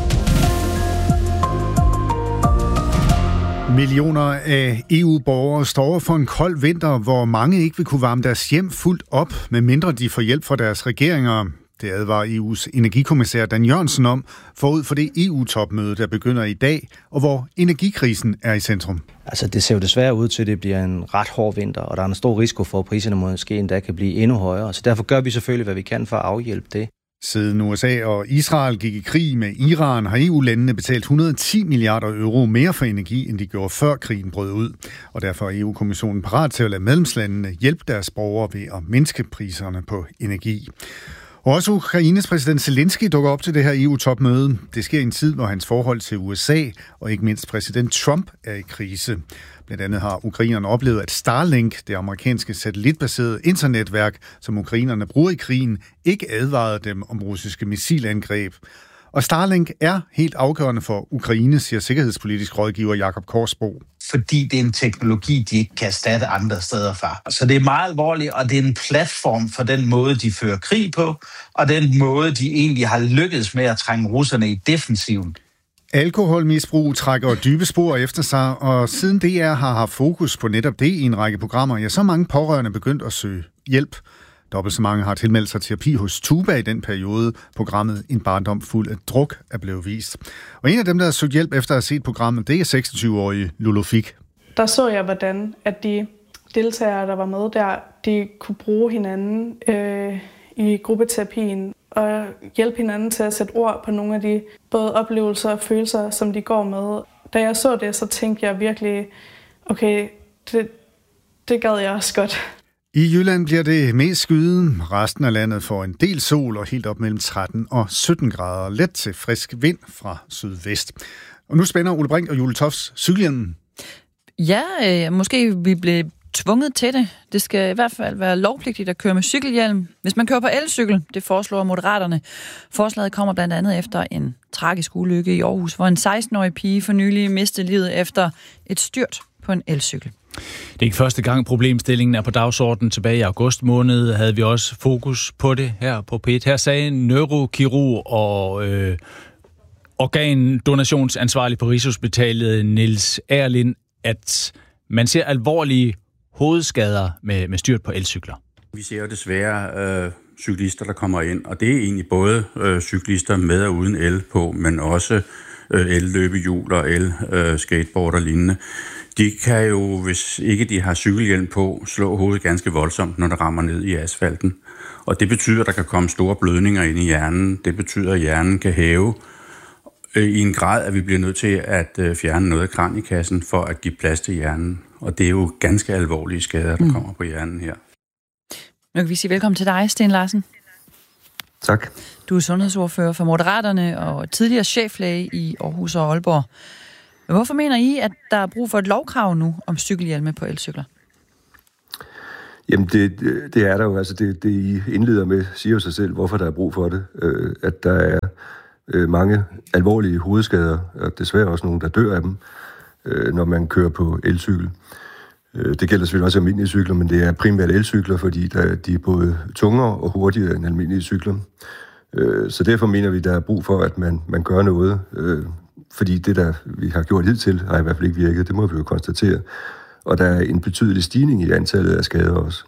Millioner af EU-borgere står for en kold vinter, hvor mange ikke vil kunne varme deres hjem fuldt op, medmindre de får hjælp fra deres regeringer. Det advarer EU's energikommissær Dan Jørgensen om forud for det EU-topmøde, der begynder i dag, og hvor energikrisen er i centrum. Altså, det ser jo desværre ud til, at det bliver en ret hård vinter, og der er en stor risiko for, at priserne måske endda kan blive endnu højere. Så derfor gør vi selvfølgelig, hvad vi kan for at afhjælpe det. Siden USA og Israel gik i krig med Iran, har EU-landene betalt 110 milliarder euro mere for energi, end de gjorde før krigen brød ud. Og derfor er EU-kommissionen parat til at lade medlemslandene hjælpe deres borgere ved at mindske priserne på energi. Og også Ukraines præsident Zelensky dukker op til det her EU-topmøde. Det sker i en tid, hvor hans forhold til USA og ikke mindst præsident Trump er i krise. Blandt andet har ukrainerne oplevet, at Starlink, det amerikanske satellitbaserede internetværk, som ukrainerne bruger i krigen, ikke advarede dem om russiske missilangreb. Og Starlink er helt afgørende for Ukraine, siger sikkerhedspolitisk rådgiver Jakob Korsbo. Fordi det er en teknologi, de ikke kan erstatte andre steder fra. Så det er meget alvorligt, og det er en platform for den måde, de fører krig på, og den måde, de egentlig har lykkedes med at trænge russerne i defensiven. Alkoholmisbrug trækker dybe spor efter sig, og siden DR har haft fokus på netop det i en række programmer, ja, så mange pårørende begyndt at søge hjælp. Dobbelt så mange har tilmeldt sig terapi hos Tuba i den periode, programmet En barndom fuld af druk er blevet vist. Og en af dem, der har søgt hjælp efter at have set programmet, det er 26-årige Lulu Fik. Der så jeg, hvordan at de deltagere, der var med der, de kunne bruge hinanden i gruppeterapien og hjælpe hinanden til at sætte ord på nogle af de både oplevelser og følelser, som de går med. Da jeg så det, så tænkte jeg virkelig, okay, det gad jeg også godt. I Jylland bliver det mest skyet. Resten af landet får en del sol og helt op mellem 13 og 17 grader. Let til frisk vind fra sydvest. Og nu spænder Ole Brink og Julie Tofts cykelhjelmen. Ja, måske vi bliver tvunget til det. Det skal i hvert fald være lovpligtigt at køre med cykelhjelm. Hvis man kører på elcykel, det foreslår Moderaterne. Forslaget kommer blandt andet efter en tragisk ulykke i Aarhus, hvor en 16-årig pige for nylig mistede livet efter et styrt på en elcykel. Det er ikke første gang, problemstillingen er på dagsordenen. Tilbage i august måned havde vi også fokus på det her på P1. Her sagde neurokirurg og organdonationsansvarlig på Rigshospitalet Niels Erlind, at man ser alvorlige hovedskader med styrt på elcykler. Vi ser jo desværre cyklister, der kommer ind, og det er egentlig både cyklister med og uden el på, men også el-løbehjul og el-skateboard og lignende. De kan jo, hvis ikke de har cykelhjelm på, slå hovedet ganske voldsomt, når det rammer ned i asfalten. Og det betyder, at der kan komme store blødninger ind i hjernen. Det betyder, at hjernen kan hæve i en grad, at vi bliver nødt til at fjerne noget af kranjekassen for at give plads til hjernen. Og det er jo ganske alvorlige skader, der kommer på hjernen her. Nu kan vi sige velkommen til dig, Sten Larsen. Tak. Du er sundhedsordfører for Moderaterne og tidligere cheflæge i Aarhus og Aalborg. Hvorfor mener I, at der er brug for et lovkrav nu om cykelhjelme på elcykler? Jamen, det er der jo. Altså, det I indleder med, siger jo sig selv, hvorfor der er brug for det. At der er mange alvorlige hovedskader, og desværre også nogen, der dør af dem, når man kører på elcykel. Det gælder selvfølgelig også almindelige cykler, men det er primært elcykler, fordi de er både tungere og hurtigere end almindelige cykler. Så derfor mener vi, der er brug for, at man gør noget, fordi det, der vi har gjort hidtil, har i hvert fald ikke virket. Det må vi jo konstatere. Og der er en betydelig stigning i antallet af skader også.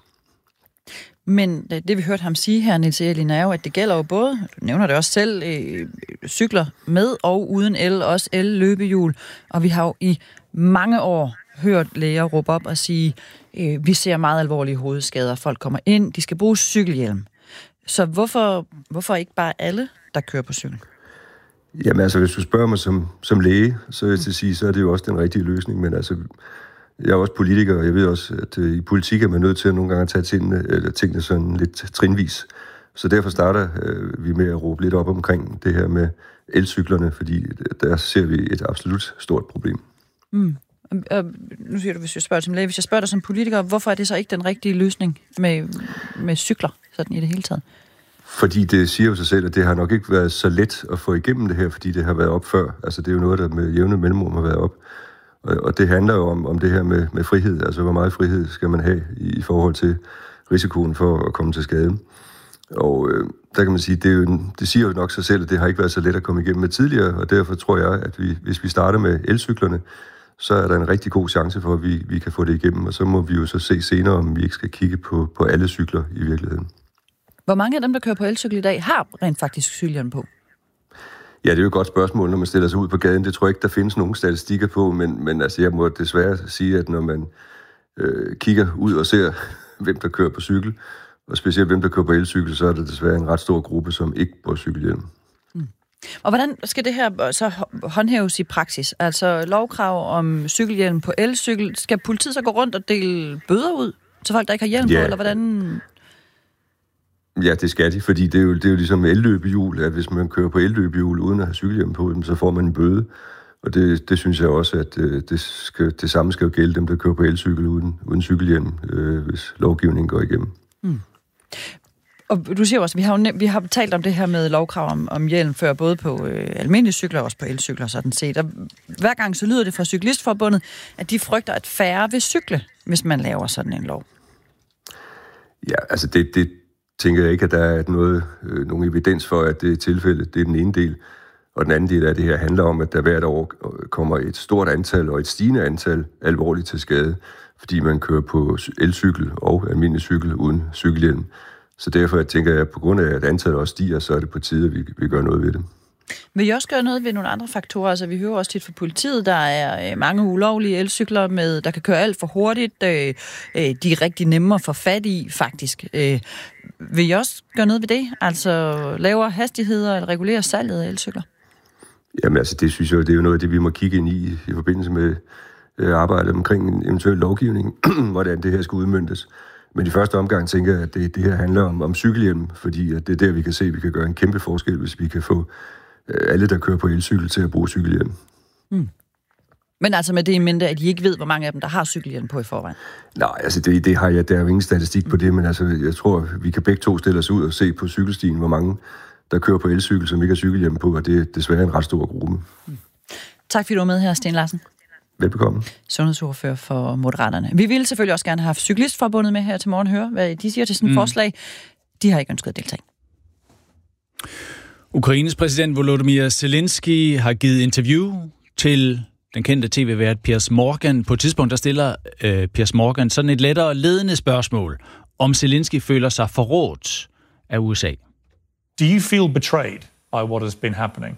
Men det, vi hørte ham sige her, Niels Erlind, er jo, at det gælder jo både, du nævner det også selv, cykler med og uden el, også el-løbehjul. Og vi har jo i mange år hørt læger råbe op og sige, vi ser meget alvorlige hovedskader. Folk kommer ind, de skal bruge cykelhjelm. Så hvorfor ikke bare alle, der kører på cykel? Jamen altså, hvis du spørger mig som læge, så vil jeg til sige, så er det jo også den rigtige løsning. Men altså, jeg er også politiker, og jeg ved også, at i politik er man nødt til at nogle gange tage tingene sådan lidt trinvis. Så derfor starter vi med at råbe lidt op omkring det her med elcyklerne, fordi der ser vi et absolut stort problem. Nu siger du, hvis jeg spørger som læge, hvis jeg spørger dig som politiker, hvorfor er det så ikke den rigtige løsning med cykler, sådan i det hele taget? Fordi det siger jo sig selv, at det har nok ikke været så let at få igennem det her, fordi det har været op før. Altså det er jo noget, der med jævne mellemrum har været op. Og det handler jo om det her med frihed. Altså hvor meget frihed skal man have i forhold til risikoen for at komme til skade. Og der kan man sige, det siger jo nok sig selv, at det har ikke været så let at komme igennem med tidligere. Og derfor tror jeg, at hvis vi starter med elcyklerne, så er der en rigtig god chance for, at vi kan få det igennem. Og så må vi jo så se senere, om vi ikke skal kigge på alle cykler i virkeligheden. Hvor mange af dem, der kører på elcykel i dag, har rent faktisk cykelhjelm på? Ja, det er jo et godt spørgsmål, når man stiller sig ud på gaden. Det tror jeg ikke, der findes nogen statistikker på, men altså, jeg må desværre sige, at når man kigger ud og ser, hvem der kører på cykel, og specielt hvem der kører på elcykel, så er der desværre en ret stor gruppe, som ikke bruger cykelhjelm. Og hvordan skal det her så håndhæves i praksis? Altså lovkrav om cykelhjelm på elcykel. Skal politiet så gå rundt og dele bøder ud til folk, der ikke har hjelm på, eller hvordan? Ja, det skal de, fordi det er jo ligesom elløbehjul, at hvis man kører på elløbehjul uden at have cykelhjelm på, så får man en bøde. Og det synes jeg også, at det samme skal jo gælde dem, der kører på elcykel uden cykelhjelm, hvis lovgivningen går igennem. Og du siger også, vi har talt om det her med lovkrav om hjelm før, både på almindelige cykler og også på elcykler, sådan set. Og hver gang så lyder det fra Cyklistforbundet, at de frygter, at færre vil cykle, hvis man laver sådan en lov. Ja, altså det tænker jeg ikke, at der er nogen evidens for, at det er tilfældet. Det er den ene del. Og den anden del af det her handler om, at der hvert år kommer et stort antal og et stigende antal alvorligt til skade, fordi man kører på elcykel og almindelig cykel uden cykelhjelm. Så derfor tænker jeg, at på grund af, at antallet også stiger, så er det på tide, at vi gør noget ved det. Vil I også gøre noget ved nogle andre faktorer? Altså, vi hører også tit fra politiet, der er mange ulovlige elcykler, der kan køre alt for hurtigt. De er rigtig nemme at få fat i, faktisk. Vil I også gøre noget ved det? Altså lavere hastigheder eller regulere salget af elcykler? Jamen altså, det synes jeg, det er jo noget af det, vi må kigge ind i forbindelse med arbejdet omkring en eventuel lovgivning, hvordan det her skal udmøntes. Men i første omgang tænker jeg, at det her handler om cykelhjelm, fordi at det er der, vi kan se, at vi kan gøre en kæmpe forskel, hvis vi kan få alle, der kører på elcykel, til at bruge cykelhjelm. Men altså med det i mente, at I ikke ved, hvor mange af dem, der har cykelhjelm på i forvejen? Nej, altså det har jeg, der er jo ingen statistik på det, men altså jeg tror, vi kan begge to stille os ud og se på cykelstien, hvor mange der kører på elcykel, som ikke har cykelhjelm på, og det er desværre en ret stor gruppe. Tak fordi du var med her, Sten Larsen. Velbekomme. Sundhedsordfører for Moderaterne. Vi ville selvfølgelig også gerne have haft Cyklistforbundet med her til morgen, høre, hvad de siger til sådan et forslag. De har ikke ønsket at deltage. Ukraines præsident Volodymyr Zelensky har givet interview til den kendte tv-vært Piers Morgan. På et tidspunkt, der stiller Piers Morgan sådan et lettere ledende spørgsmål, om Zelensky føler sig forrådt af USA. Do you feel betrayed by what has been happening?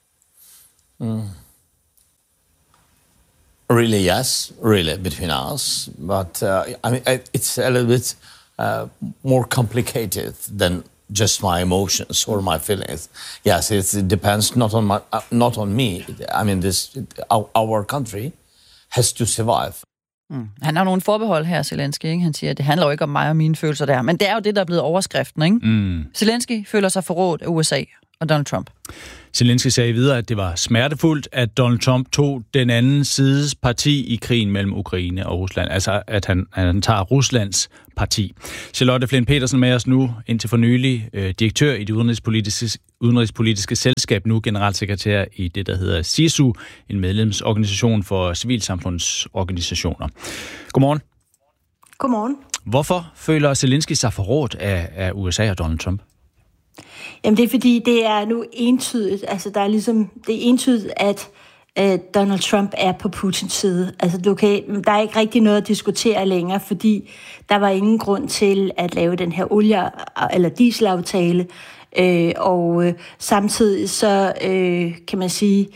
Really, yes. Really, between us. But, I mean, it's a little bit more complicated than just my emotions or my feelings. Yes, it depends not on me. I mean, our country has to survive. Han har nogle forbehold her, Zelensky, ikke? Han siger, at det handler jo ikke om mig og mine følelser der. Men det er jo det, der er blevet overskriften, ikke? Zelensky føler sig forrådt af USA og Donald Trump. Zelensky sagde videre, at det var smertefuldt, at Donald Trump tog den anden sides parti i krigen mellem Ukraine og Rusland. Altså, at han tager Ruslands parti. Charlotte Flint Petersen med os nu, indtil for nylig direktør i det udenrigspolitiske selskab, nu generalsekretær i det, der hedder SISU, en medlemsorganisation for civilsamfundsorganisationer. Godmorgen. Godmorgen. Hvorfor føler Zelensky sig forrådt af USA og Donald Trump? Jamen det er fordi, det er nu entydigt. Altså det er entydigt, at Donald Trump er på Putins side. Altså der er ikke rigtig noget at diskutere længere, fordi der var ingen grund til at lave den her eller dieselaftale. Og samtidig så kan man sige,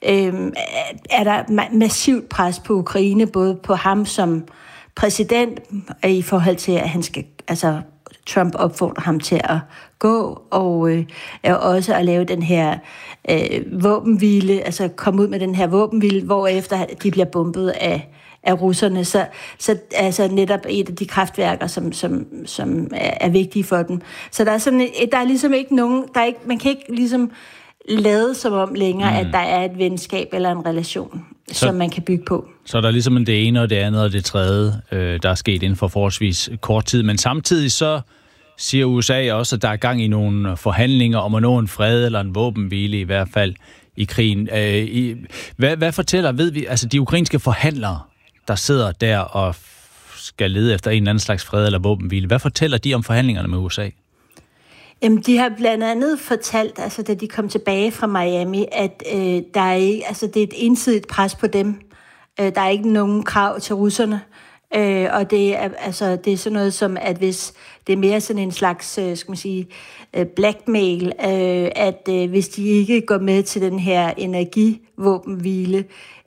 er der massivt pres på Ukraine, både på ham som præsident i forhold til, at han skal, altså Trump opfordrer ham til at gå, og også at lave den her våbenhvile, altså komme ud med den her våbenhvile, hvorefter de bliver bombet af russerne. Så altså netop et af de kraftværker, som er vigtige for dem. Så der er ligesom ikke nogen, man kan ikke ligesom lade som om længere, at der er et venskab eller en relation, som man kan bygge på. Så der er ligesom det ene og det andet og det tredje, der er sket inden for forholdsvis kort tid. Men samtidig så siger USA også, at der er gang i nogle forhandlinger om at nå en fred eller en våbenhvile, i hvert fald i krigen. Hvad fortæller, ved vi, altså de ukrainske forhandlere, der sidder der og skal lede efter en eller anden slags fred eller våbenhvile, hvad fortæller de om forhandlingerne med USA? Jamen, de har blandt andet fortalt, altså da de kom tilbage fra Miami, at der er ikke, altså det er et ensidigt pres på dem. Der er ikke nogen krav til russerne. Og det er sådan noget som, at hvis det er mere sådan en slags, skal man sige, blackmail, at hvis de ikke går med til den her energivåbenhvile,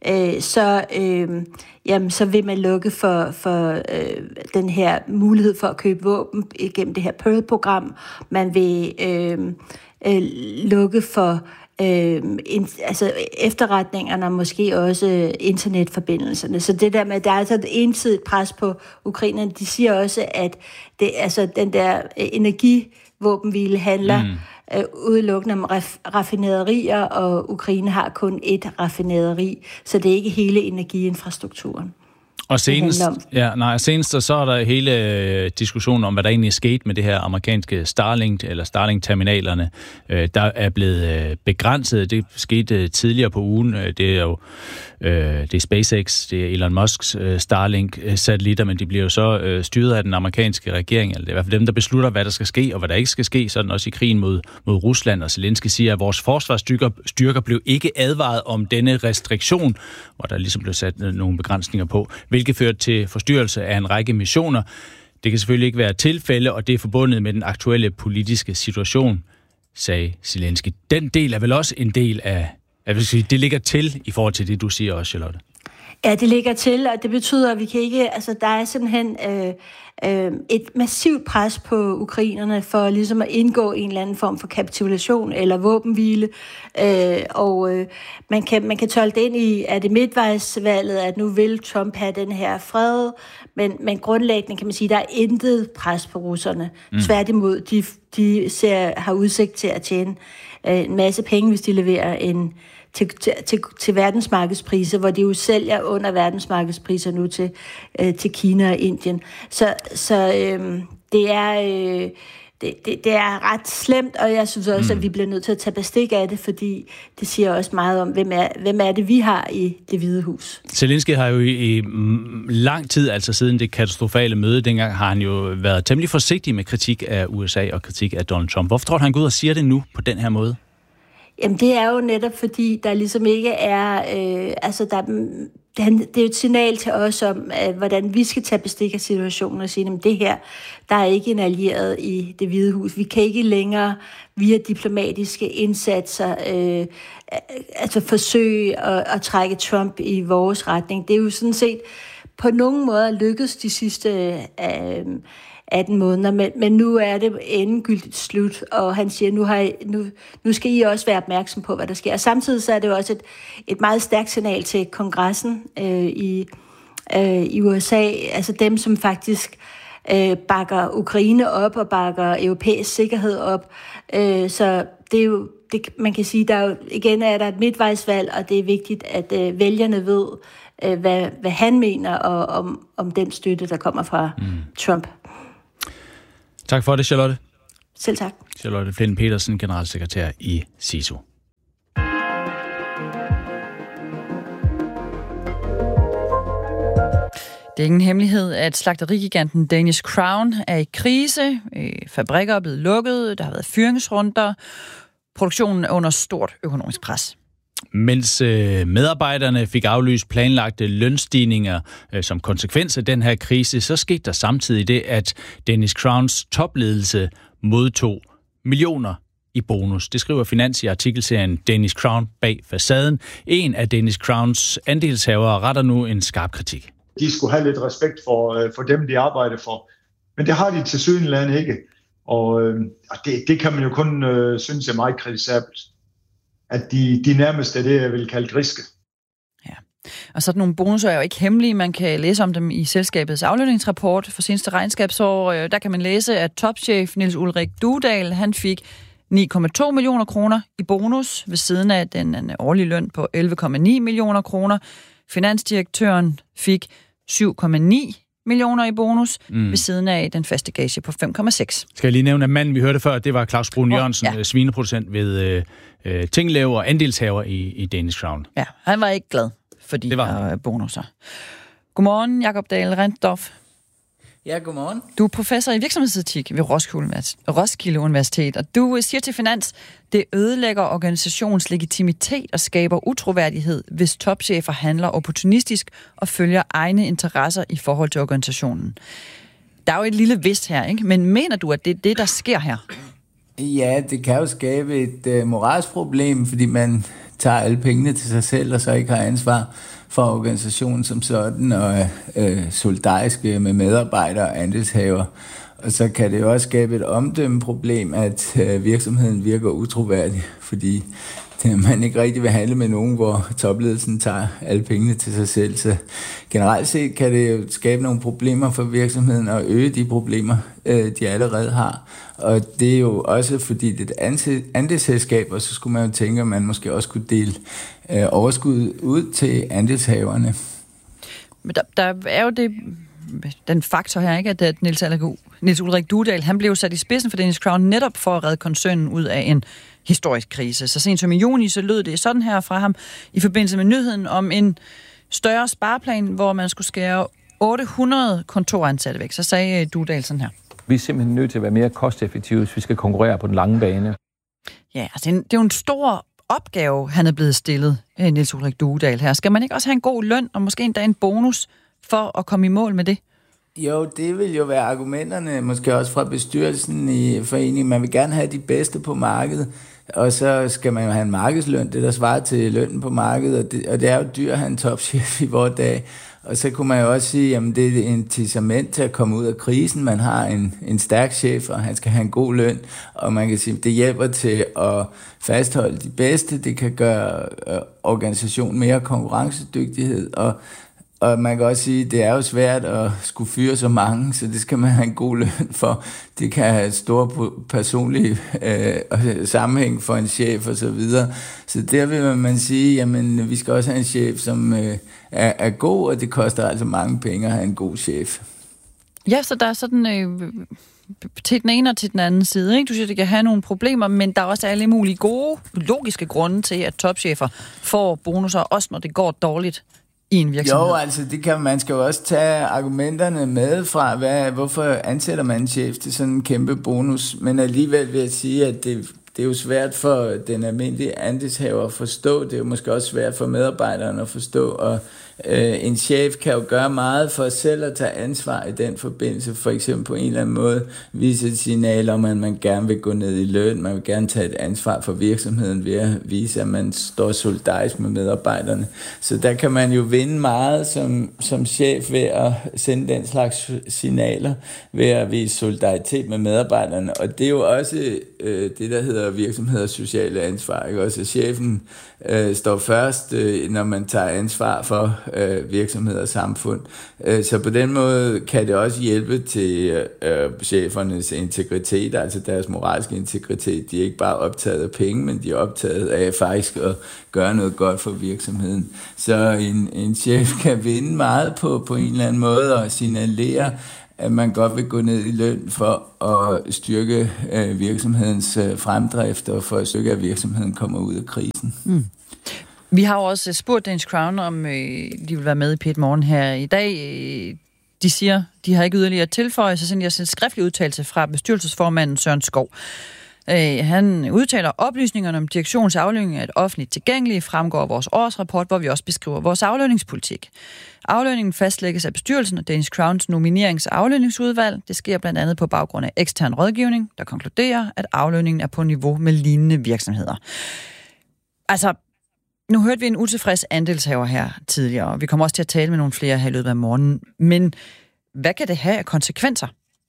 så vil man lukke for den her mulighed for at købe våben igennem det her Pearl-program. Man vil lukke for efterretningerne og måske også internetforbindelserne. Så det der med, at der er altså et ensidigt pres på ukrainerne, de siger også, at det, altså, den der energivåbenhvile handler udelukkende om raffinaderier, og Ukraine har kun et raffinaderi, så det er ikke hele energiinfrastrukturen. Og senest så er der hele diskussionen om, hvad der egentlig skete med det her amerikanske Starlink-terminalerne, der er blevet begrænset. Det skete tidligere på ugen. Det er jo det er SpaceX, det er Elon Musks Starlink-satellitter, men de bliver jo så styret af den amerikanske regering, eller det er i hvert fald dem, der beslutter, hvad der skal ske, og hvad der ikke skal ske, sådan også i krigen mod Rusland. Og Zelensky siger, at vores forsvarsstyrker blev ikke advaret om denne restriktion, hvor der ligesom blev sat nogle begrænsninger på, hvilket førte til forstyrrelse af en række missioner. Det kan selvfølgelig ikke være et tilfælde, og det er forbundet med den aktuelle politiske situation, sagde Zelensky. Den del er vel også en del af, det ligger til i forhold til det, du siger også, Charlotte. Ja, det ligger til, og det betyder, at vi kan ikke, altså der er simpelthen et massivt pres på ukrainerne for ligesom at indgå en eller anden form for kapitulation eller våbenhvile, og man kan tolke det ind i, at det midtvejsvalget, at nu vil Trump have den her fred, men grundlæggende kan man sige, at der er intet pres på russerne. Tværtimod, de har udsigt til at tjene en masse penge, hvis de leverer til verdensmarkedspriser, hvor de jo sælger under verdensmarkedspriser nu til Kina og Indien. Så det det er ret slemt, og jeg synes også, at vi bliver nødt til at tage bestik af det, fordi det siger også meget om, hvem er det, vi har i Det Hvide Hus. Zelensky har jo i lang tid, altså siden det katastrofale møde, dengang har han jo været temmelig forsigtig med kritik af USA og kritik af Donald Trump. Hvorfor tror du, han går ud og siger det nu på den her måde? Jamen, det er jo netop fordi, der ligesom ikke er... det er jo et signal til os om, hvordan vi skal tage bestik af situationen og sige, at det her, der er ikke en allieret i Det Hvide Hus. Vi kan ikke længere via diplomatiske indsatser forsøge at trække Trump i vores retning. Det er jo sådan set på nogle måder lykkedes de sidste 18 måneder, men nu er det endegyldigt slut, og han siger, nu skal I også være opmærksom på, hvad der sker. Og samtidig så er det jo også et meget stærkt signal til kongressen i USA, altså dem, som faktisk bakker Ukraine op og bakker europæisk sikkerhed op. Så det er jo, man kan sige, igen er der et midtvejsvalg, og det er vigtigt, at vælgerne ved, hvad han mener om den støtte, der kommer fra Trump. Tak for det, Charlotte. Selv tak. Charlotte Flint Petersen, generalsekretær i CISO. Det er ingen hemmelighed, at slagterigiganten Danish Crown er i krise. Fabrikker er blevet lukket, der har været fyringsrunder. Produktionen er under stort økonomisk pres. Mens medarbejderne fik aflyst planlagte lønstigninger som konsekvens af den her krise, så skete der samtidig det, at Danish Crowns topledelse modtog millioner i bonus. Det skriver Finans i artikelserien Danish Crown bag facaden. En af Danish Crowns andelshavere retter nu en skarp kritik. De skulle have lidt respekt for dem, de arbejder for. Men det har de tilsyneladende ikke. Og det kan man jo kun synes er meget kritisabelt. At de nærmest er det, jeg vil kalde griske. Ja, og sådan nogle bonusser er jo ikke hemmelige. Man kan læse om dem i selskabets aflønningsrapport for seneste regnskabsår. Der kan man læse, at topchef Niels Ulrik Duedal, han fik 9,2 millioner kroner i bonus ved siden af den årlige løn på 11,9 millioner kroner. Finansdirektøren fik 7,9 millioner i bonus ved siden af den faste gage på 5,6. Skal jeg lige nævne, at manden, vi hørte før, det var Claus Brun Jørgensen, svineproducent ved Tinglev og andelshaver i Danish Crown. Ja, han var ikke glad for de her bonusser. Godmorgen, Jakob Dahl Rendorf. Ja, godmorgen. Du er professor i virksomhedsetik ved Roskilde Universitet, og du siger til Finans, det ødelægger organisationens legitimitet og skaber utroværdighed, hvis topchefer handler opportunistisk og følger egne interesser i forhold til organisationen. Der er jo et lille vist her, ikke? Men mener du, at det er det, der sker her? Ja, det kan jo skabe et moralsk problem, fordi man tager alle pengene til sig selv, og så ikke har ansvar for organisationen som sådan, og solidariske med medarbejdere og andelshaver. Og så kan det jo også skabe et omdømmeproblem, at virksomheden virker utroværdig, fordi man ikke rigtig vil handle med nogen, hvor topledelsen tager alle pengene til sig selv. Så generelt set kan det jo skabe nogle problemer for virksomheden og øge de problemer, de allerede har. Og det er jo også fordi det er et andelsselskab, og så skulle man jo tænke, at man måske også kunne dele overskud ud til andelshaverne. Men der er jo den faktor her, ikke, at Niels Ulrik Duedal, han blev sat i spidsen for Danish Crown netop for at redde koncernen ud af en historisk krise. Så sent som i juni, så lød det sådan her fra ham i forbindelse med nyheden om en større spareplan, hvor man skulle skære 800 kontoransatte væk. Så sagde Duedal sådan her. Vi er simpelthen nødt til at være mere kosteffektive, hvis vi skal konkurrere på den lange bane. Ja, altså det er jo en stor opgave, han er blevet stillet, Niels Ulrik Duedal her. Skal man ikke også have en god løn og måske endda en bonus for at komme i mål med det? Jo, det vil jo være argumenterne, måske også fra bestyrelsen i foreningen. Man vil gerne have de bedste på markedet, og så skal man jo have en markedsløn, det der svarer til lønnen på markedet, og det er jo dyrt at have en topchef i vores dag. Og så kunne man jo også sige, at det er et incitament til at komme ud af krisen. Man har en stærk chef, og han skal have en god løn, og man kan sige, at det hjælper til at fastholde de bedste. Det kan gøre organisationen mere konkurrencedygtighed, og man kan også sige, at det er jo svært at skulle fyre så mange, så det skal man have en god løn for. Det kan have stor personlig sammenhæng for en chef og så videre. Så der vil man sige, jamen vi skal også have en chef, som er god, og det koster altså mange penge at have en god chef. Ja, så der er sådan til den ene og til den anden side. Ikke? Du siger, det kan have nogle problemer, men der er også alle mulige gode, logiske grunde til, at topchefer får bonusser, også når det går dårligt i en virksomhed. Jo, altså man skal jo også tage argumenterne med fra, hvorfor ansætter man en chef til sådan en kæmpe bonus, men alligevel vil jeg sige, at det er jo svært for den almindelige andelshaver at forstå. Det er jo måske også svært for medarbejderne at forstå. Og en chef kan jo gøre meget for selv at tage ansvar i den forbindelse. For eksempel på en eller anden måde vise et signal om, at man gerne vil gå ned i løn. Man vil gerne tage et ansvar for virksomheden ved at vise, at man står solidarisk med medarbejderne. Så der kan man jo vinde meget som chef ved at sende den slags signaler, ved at vise solidaritet med medarbejderne. Og det er jo også det, der hedder virksomheders sociale ansvar. Ikke? Også chefen står først, når man tager ansvar for virksomheder og samfund. Så på den måde kan det også hjælpe til chefernes integritet, altså deres moralske integritet. De er ikke bare optaget af penge, men de er optaget af faktisk at gøre noget godt for virksomheden. Så en chef kan vinde meget på en eller anden måde og signalere, at man godt vil gå ned i løn for at styrke virksomhedens fremdrift og for at styrke, at virksomheden kommer ud af krisen. Mm. Vi har jo også spurgt Danish Crown, om de vil være med i P1 Morgen her i dag. De siger, de har ikke yderligere tilføjet, så sender jeg en skriftlig udtalelse fra bestyrelsesformanden Søren Skov. Han udtaler, oplysningerne om direktionens aflønning er et offentligt tilgængelige, fremgår af vores årsrapport, hvor vi også beskriver vores aflønningspolitik. Aflønningen fastlægges af bestyrelsen og Danish Crowns nominerings- og aflønningsudvalg. Det sker blandt andet på baggrund af ekstern rådgivning, der konkluderer, at aflønningen er på niveau med lignende virksomheder. Altså, nu hørte vi en utilfreds andelshaver her tidligere, og vi kommer også til at tale med nogle flere her i løbet af morgenen. Men hvad kan det have af konsekvenser?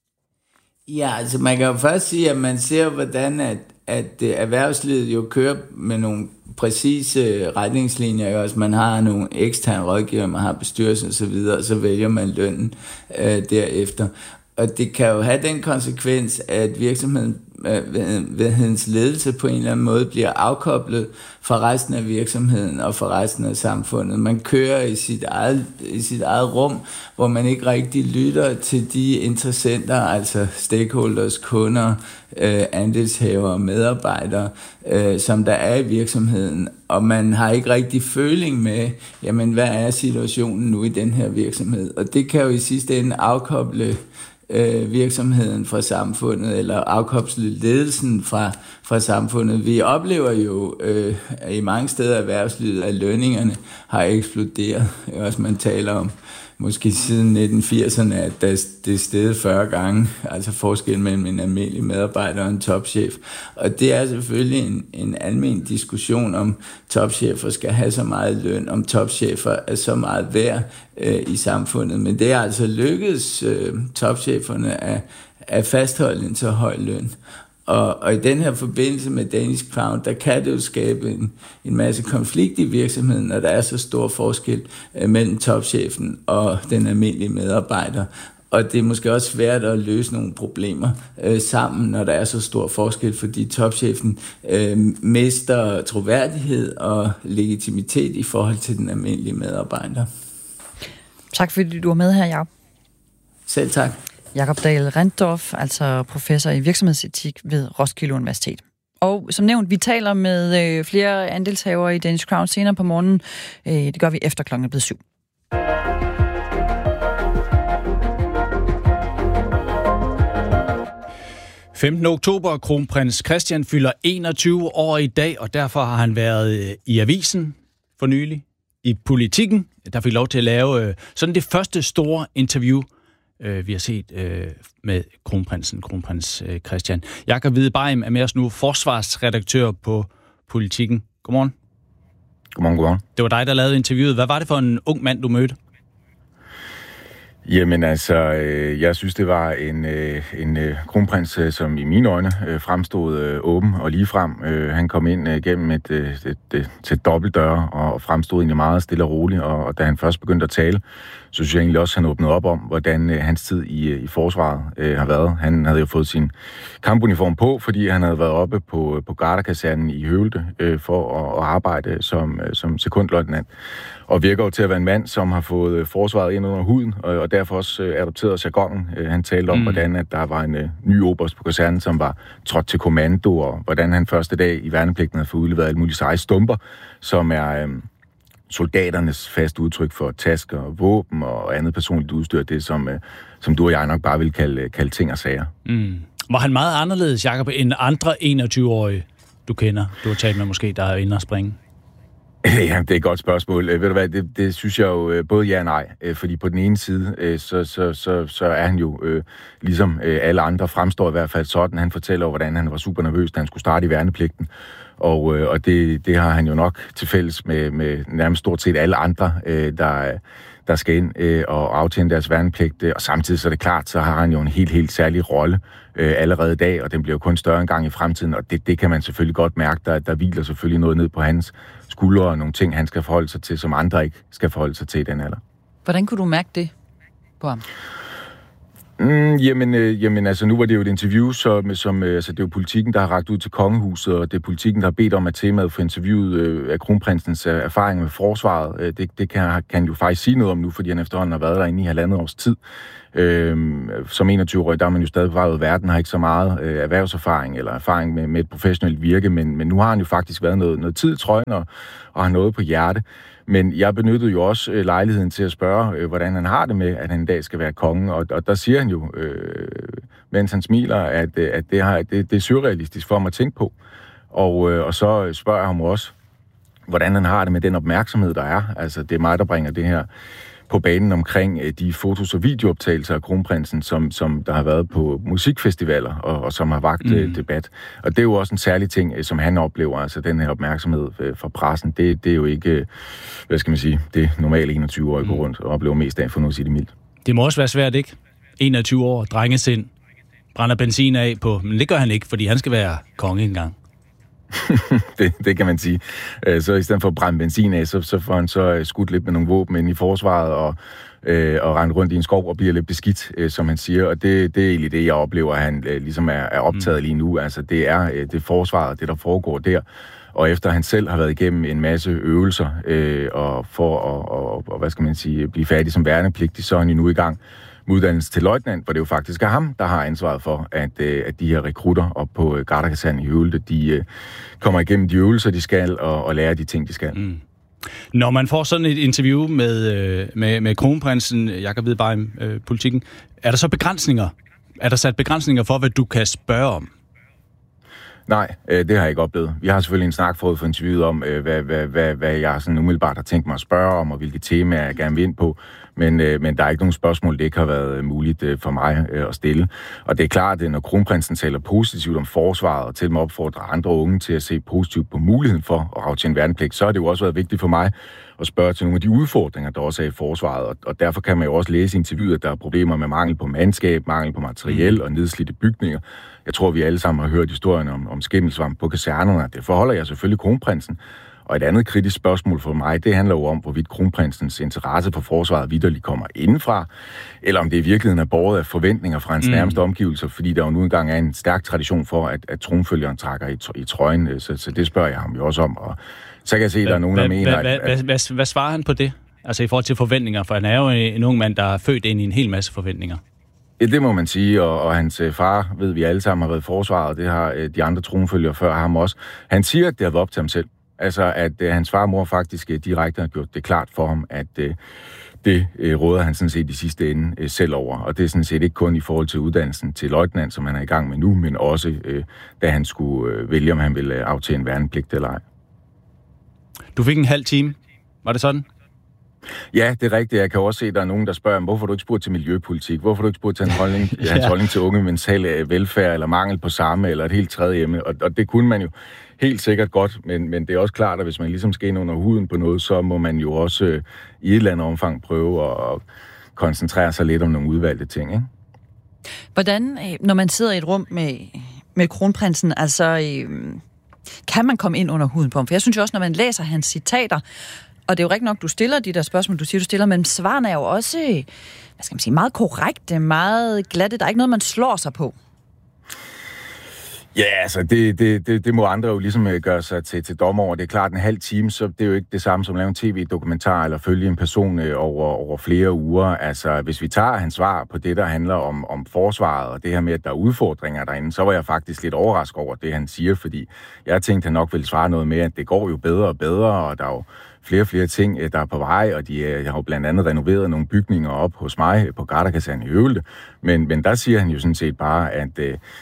Ja, altså man kan jo først sige, at man ser, hvordan at erhvervslivet jo kører med nogle præcise retningslinjer. Også man har nogle eksterne rådgiver, man har bestyrelsen osv., og så vælger man lønnen derefter. Og det kan jo have den konsekvens, at virksomhedens ledelse på en eller anden måde bliver afkoblet fra resten af virksomheden og fra resten af samfundet. Man kører i sit eget rum, hvor man ikke rigtig lytter til de interessenter, altså stakeholders, kunder, andelshavere og medarbejdere, som der er i virksomheden. Og man har ikke rigtig føling med, jamen hvad er situationen nu i den her virksomhed? Og det kan jo i sidste ende afkoble virksomheden fra samfundet, eller afkoblet ledelsen fra samfundet. Vi oplever jo i mange steder af erhvervslivet, at lønningerne har eksploderet. Også man taler om måske siden 1980'erne, at det er steget 40 gange, altså forskellen mellem en almindelig medarbejder og en topchef. Og det er selvfølgelig en almen diskussion, om topchefer skal have så meget løn, om topchefer er så meget værd i samfundet. Men det er altså lykkedes topcheferne at fastholde en så høj løn. Og i den her forbindelse med Danish Crown, der kan det jo skabe en masse konflikt i virksomheden, når der er så stor forskel mellem topchefen og den almindelige medarbejder. Og det er måske også svært at løse nogle problemer sammen, når der er så stor forskel, fordi topchefen mister troværdighed og legitimitet i forhold til den almindelige medarbejder. Tak fordi du var med her, Jacob. Selv tak. Jakob Dahl Rendorf, altså professor i virksomhedsetik ved Roskilde Universitet. Og som nævnt, vi taler med flere andelshavere i Danish Crown senere på morgenen. Det gør vi efter klokken er blevet 7. – 15. oktober, kronprins Christian fylder 21 år i dag, og derfor har han været i avisen for nylig, i Politikken, der fik lov til at lave sådan det første store interview, vi har set med kronprins Christian. Jakob Hvidebeim er med os nu, forsvarsredaktør på Politikken. Godmorgen. Godmorgen. Det var dig, der lavede interviewet. Hvad var det for en ung mand, du mødte? Jamen altså, jeg synes, det var en kronprins, som i mine øjne fremstod åben og ligefrem. Han kom ind gennem til dobbeltdøre og fremstod egentlig meget stille og roligt, og da han først begyndte at tale, så synes jeg egentlig også, at han åbnede op om, hvordan hans tid i forsvaret har været. Han havde jo fået sin kampuniform på, fordi han havde været oppe på Garderkasernen i Høvelte for at arbejde som sekundløjtnant. Og virker jo til at være en mand, som har fået forsvaret ind under huden, og derfor også adopteret jargonen. Han talte om, hvordan at der var en ny oberst på kasernen, som var trådt til kommando, og hvordan han første dag i værnepligten havde fået udleveret alle mulige seje stumper, som er soldaternes fast udtryk for tasker, våben og andet personligt udstyr, det som du og jeg nok bare vil kalde ting og sager. Var han meget anderledes, Jakob, end andre 21-årige, du kender? Du har talt med måske, der er inde og springe. Ja, det er et godt spørgsmål. Ved du hvad, det synes jeg jo både ja og nej. Fordi på den ene side, så er han jo, ligesom alle andre, fremstår i hvert fald sådan. Han fortæller, hvordan han var super nervøs, da han skulle starte i værnepligten. Og det har han jo nok til fælles med nærmest stort set alle andre, der skal ind og aftjene deres værnepligt. Og samtidig så er det klart, så har han jo en helt særlig rolle allerede i dag, og den bliver jo kun større en gang i fremtiden, og det kan man selvfølgelig godt mærke. Der hviler selvfølgelig noget ned på hans skuldre, og nogle ting, han skal forholde sig til, som andre ikke skal forholde sig til i den alder. Hvordan kunne du mærke det på ham? Jamen, altså, nu var det jo et interview, altså, det er jo Politikken, der har rakt ud til Kongehuset, og det er Politikken, der har bedt om, at temaet for interviewet af kronprinsens erfaring med forsvaret. Det kan han jo faktisk sige noget om nu, fordi han efterhånden har været derinde i 1,5 års tid. Som 21-årig, der er man jo stadig bevaret verden, har ikke så meget erhvervserfaring eller erfaring med et professionelt virke, men nu har han jo faktisk været noget tid i trøjen og har noget på hjerte. Men jeg benyttede jo også lejligheden til at spørge, hvordan han har det med, at han en dag skal være konge, og der siger han jo, mens han smiler, at det er surrealistisk for mig at tænke på. Og så spørger jeg ham også, hvordan han har det med den opmærksomhed, der er. Altså, det er mig, der bringer det her på banen omkring de fotos- og videooptagelser af kronprinsen, som der har været på musikfestivaler, og som har vakt debat. Og det er jo også en særlig ting, som han oplever, altså den her opmærksomhed fra pressen. Det er jo ikke, hvad skal man sige, det normale 21-årige går rundt og oplever mest af, for nu at sige det mildt. Det må også være svært, ikke? 21 år, drengesind, brænder benzin af på, men det gør han ikke, fordi han skal være konge engang. det kan man sige. Så i stedet for at brænde benzin af, så får han så skudt lidt med nogle våben ind i forsvaret og rende rundt i en skov og bliver lidt beskidt, som han siger. Og det er egentlig det, jeg oplever, at han ligesom er optaget lige nu. Altså det er det forsvaret, det der foregår der. Og efter han selv har været igennem en masse øvelser og for at hvad skal man sige, blive færdig som værnepligtig, så er han jo nu i gang med uddannelse til løjtnant, hvor det jo faktisk er ham, der har ansvaret for, at de her rekrutter op på Garderkasernen i Høvelte, de kommer igennem de øvelser, de skal, og lærer de ting, de skal. Når man får sådan et interview med kronprinsen, Jakob Hvidbeim, Politikken, er der så begrænsninger? Er der sat begrænsninger for, hvad du kan spørge om? Nej, det har jeg ikke oplevet. Vi har selvfølgelig en snak forud for interviewet om, hvad jeg sådan umiddelbart har tænkt mig at spørge om, og hvilke temaer jeg gerne vil ind på. Men der er ikke nogen spørgsmål, det ikke har været muligt for mig at stille. Og det er klart, at når kronprinsen taler positivt om forsvaret, og til dem opfordrer andre unge til at se positivt på muligheden for at aftjene værnepligt, så har det jo også været vigtigt for mig at spørge til nogle af de udfordringer, der også er i forsvaret. Og derfor kan man jo også læse i interviewet, at der er problemer med mangel på mandskab, mangel på materiel og nedslidte bygninger. Jeg tror, vi alle sammen har hørt historien om skimmelsvamp på kasernerne. Det forholder jeg selvfølgelig kronprinsen. Og et andet kritisk spørgsmål for mig, det handler jo om, hvorvidt kronprinsens interesse for forsvaret vitterligt kommer indenfra, eller om det i virkeligheden er båret af forventninger fra hans nærmeste omgivelser, fordi der jo nu engang er en stærk tradition for, at tronfølgeren trækker i trøjen. Så det spørger jeg ham jo også om. Og så kan jeg se, at der er nogen, der mener... Hvad svarer han på det? Altså i forhold til forventninger, for han er jo en ung mand, der er født ind i en hel masse forventninger. Ja, det må man sige, og hans far, ved vi alle sammen, har været i forsvaret, det har de andre tronfølgere før ham også. Han siger, at det har været op til ham selv. Altså, at hans far og mor faktisk direkte har gjort det klart for ham, at det råder han sådan set i sidste ende selv over. Og det er sådan set ikke kun i forhold til uddannelsen til løjtnant, som han er i gang med nu, men også da han skulle vælge, om han ville aftjene værnepligt eller ej. Du fik en halv time. Var det sådan? Ja, det er rigtigt. Jeg kan også se, at der er nogen, der spørger, hvorfor du ikke spurgt til miljøpolitik? Hvorfor du ikke spurgt til hans holdning til unge mentale velfærd, eller mangel på samme, eller et helt tredje emne? Og det kunne man jo helt sikkert godt, men det er også klart, at hvis man ligesom skal ind under huden på noget, så må man jo også i et eller andet omfang prøve at koncentrere sig lidt om nogle udvalgte ting, ikke? Hvordan, når man sidder i et rum med kronprinsen, altså kan man komme ind under huden på ham? For jeg synes jo også, når man læser hans citater, og det er jo rigtigt nok, du stiller de der spørgsmål, du stiller, men svarene er jo også, hvad skal man sige, meget korrekte, meget glatte. Der er ikke noget, man slår sig på. Ja, altså det må andre jo ligesom gøre sig til dommer over. Det er klart, en halv time, så det er jo ikke det samme som at lave en tv-dokumentar eller følge en person over flere uger. Altså, hvis vi tager hans svar på det, der handler om forsvaret og det her med, at der er udfordringer derinde, så var jeg faktisk lidt overrasket over det, han siger, fordi jeg tænkte, han nok ville svare noget med, at det går jo bedre og bedre, og der er jo flere ting, der er på vej, og jeg har jo blandt andet renoveret nogle bygninger op hos mig på Garderkasernen i Øvelde. Men der siger han jo sådan set bare, at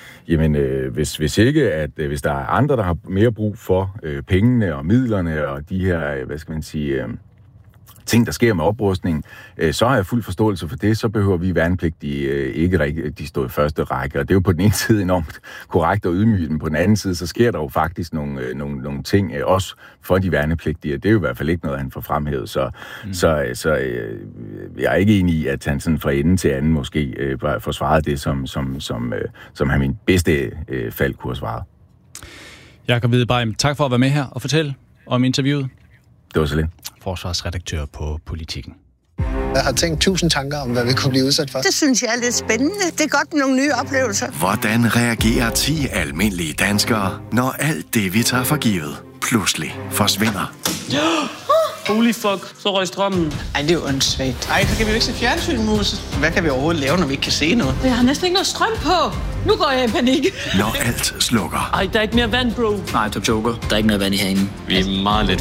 hvis der er andre, der har mere brug for pengene og midlerne og de her, ting, der sker med oprustning, så har jeg fuld forståelse for det, så behøver vi værnepligtige ikke rigtig stå i første række. Og det er jo på den ene side enormt korrekt og ydmygt, men på den anden side, så sker der jo faktisk nogle ting også for de værnepligtige. Det er jo i hvert fald ikke noget, han får fremhævet. Så jeg er ikke enig i, at han sådan fra ende til anden måske forsvarede det, som han min bedste fald kunne have svaret. Jakob Hvidebeim, tak for at være med her og fortælle om interviewet. Det var så lidt. Forsvarsredaktør på Politikken. Jeg har tænkt 1000 tanker om, hvad vi kunne blive udsat for. Det synes jeg er lidt spændende. Det er godt med nogle nye oplevelser. Hvordan reagerer 10 almindelige danskere, når alt det, vi tager for givet, pludselig forsvinder? Holy fuck, så røg strømmen. Ej, det er jo åndssvagt. Ej, så kan vi jo ikke se fjernsyn, Mus. Hvad kan vi overhovedet lave, når vi ikke kan se noget? Jeg har næsten ikke noget strøm på. Nu går jeg i panik. Når alt slukker. Ej, der er ikke mere vand, bro. Nej, du joker. Der er ikke noget vand i herinde. Vi er meget lidt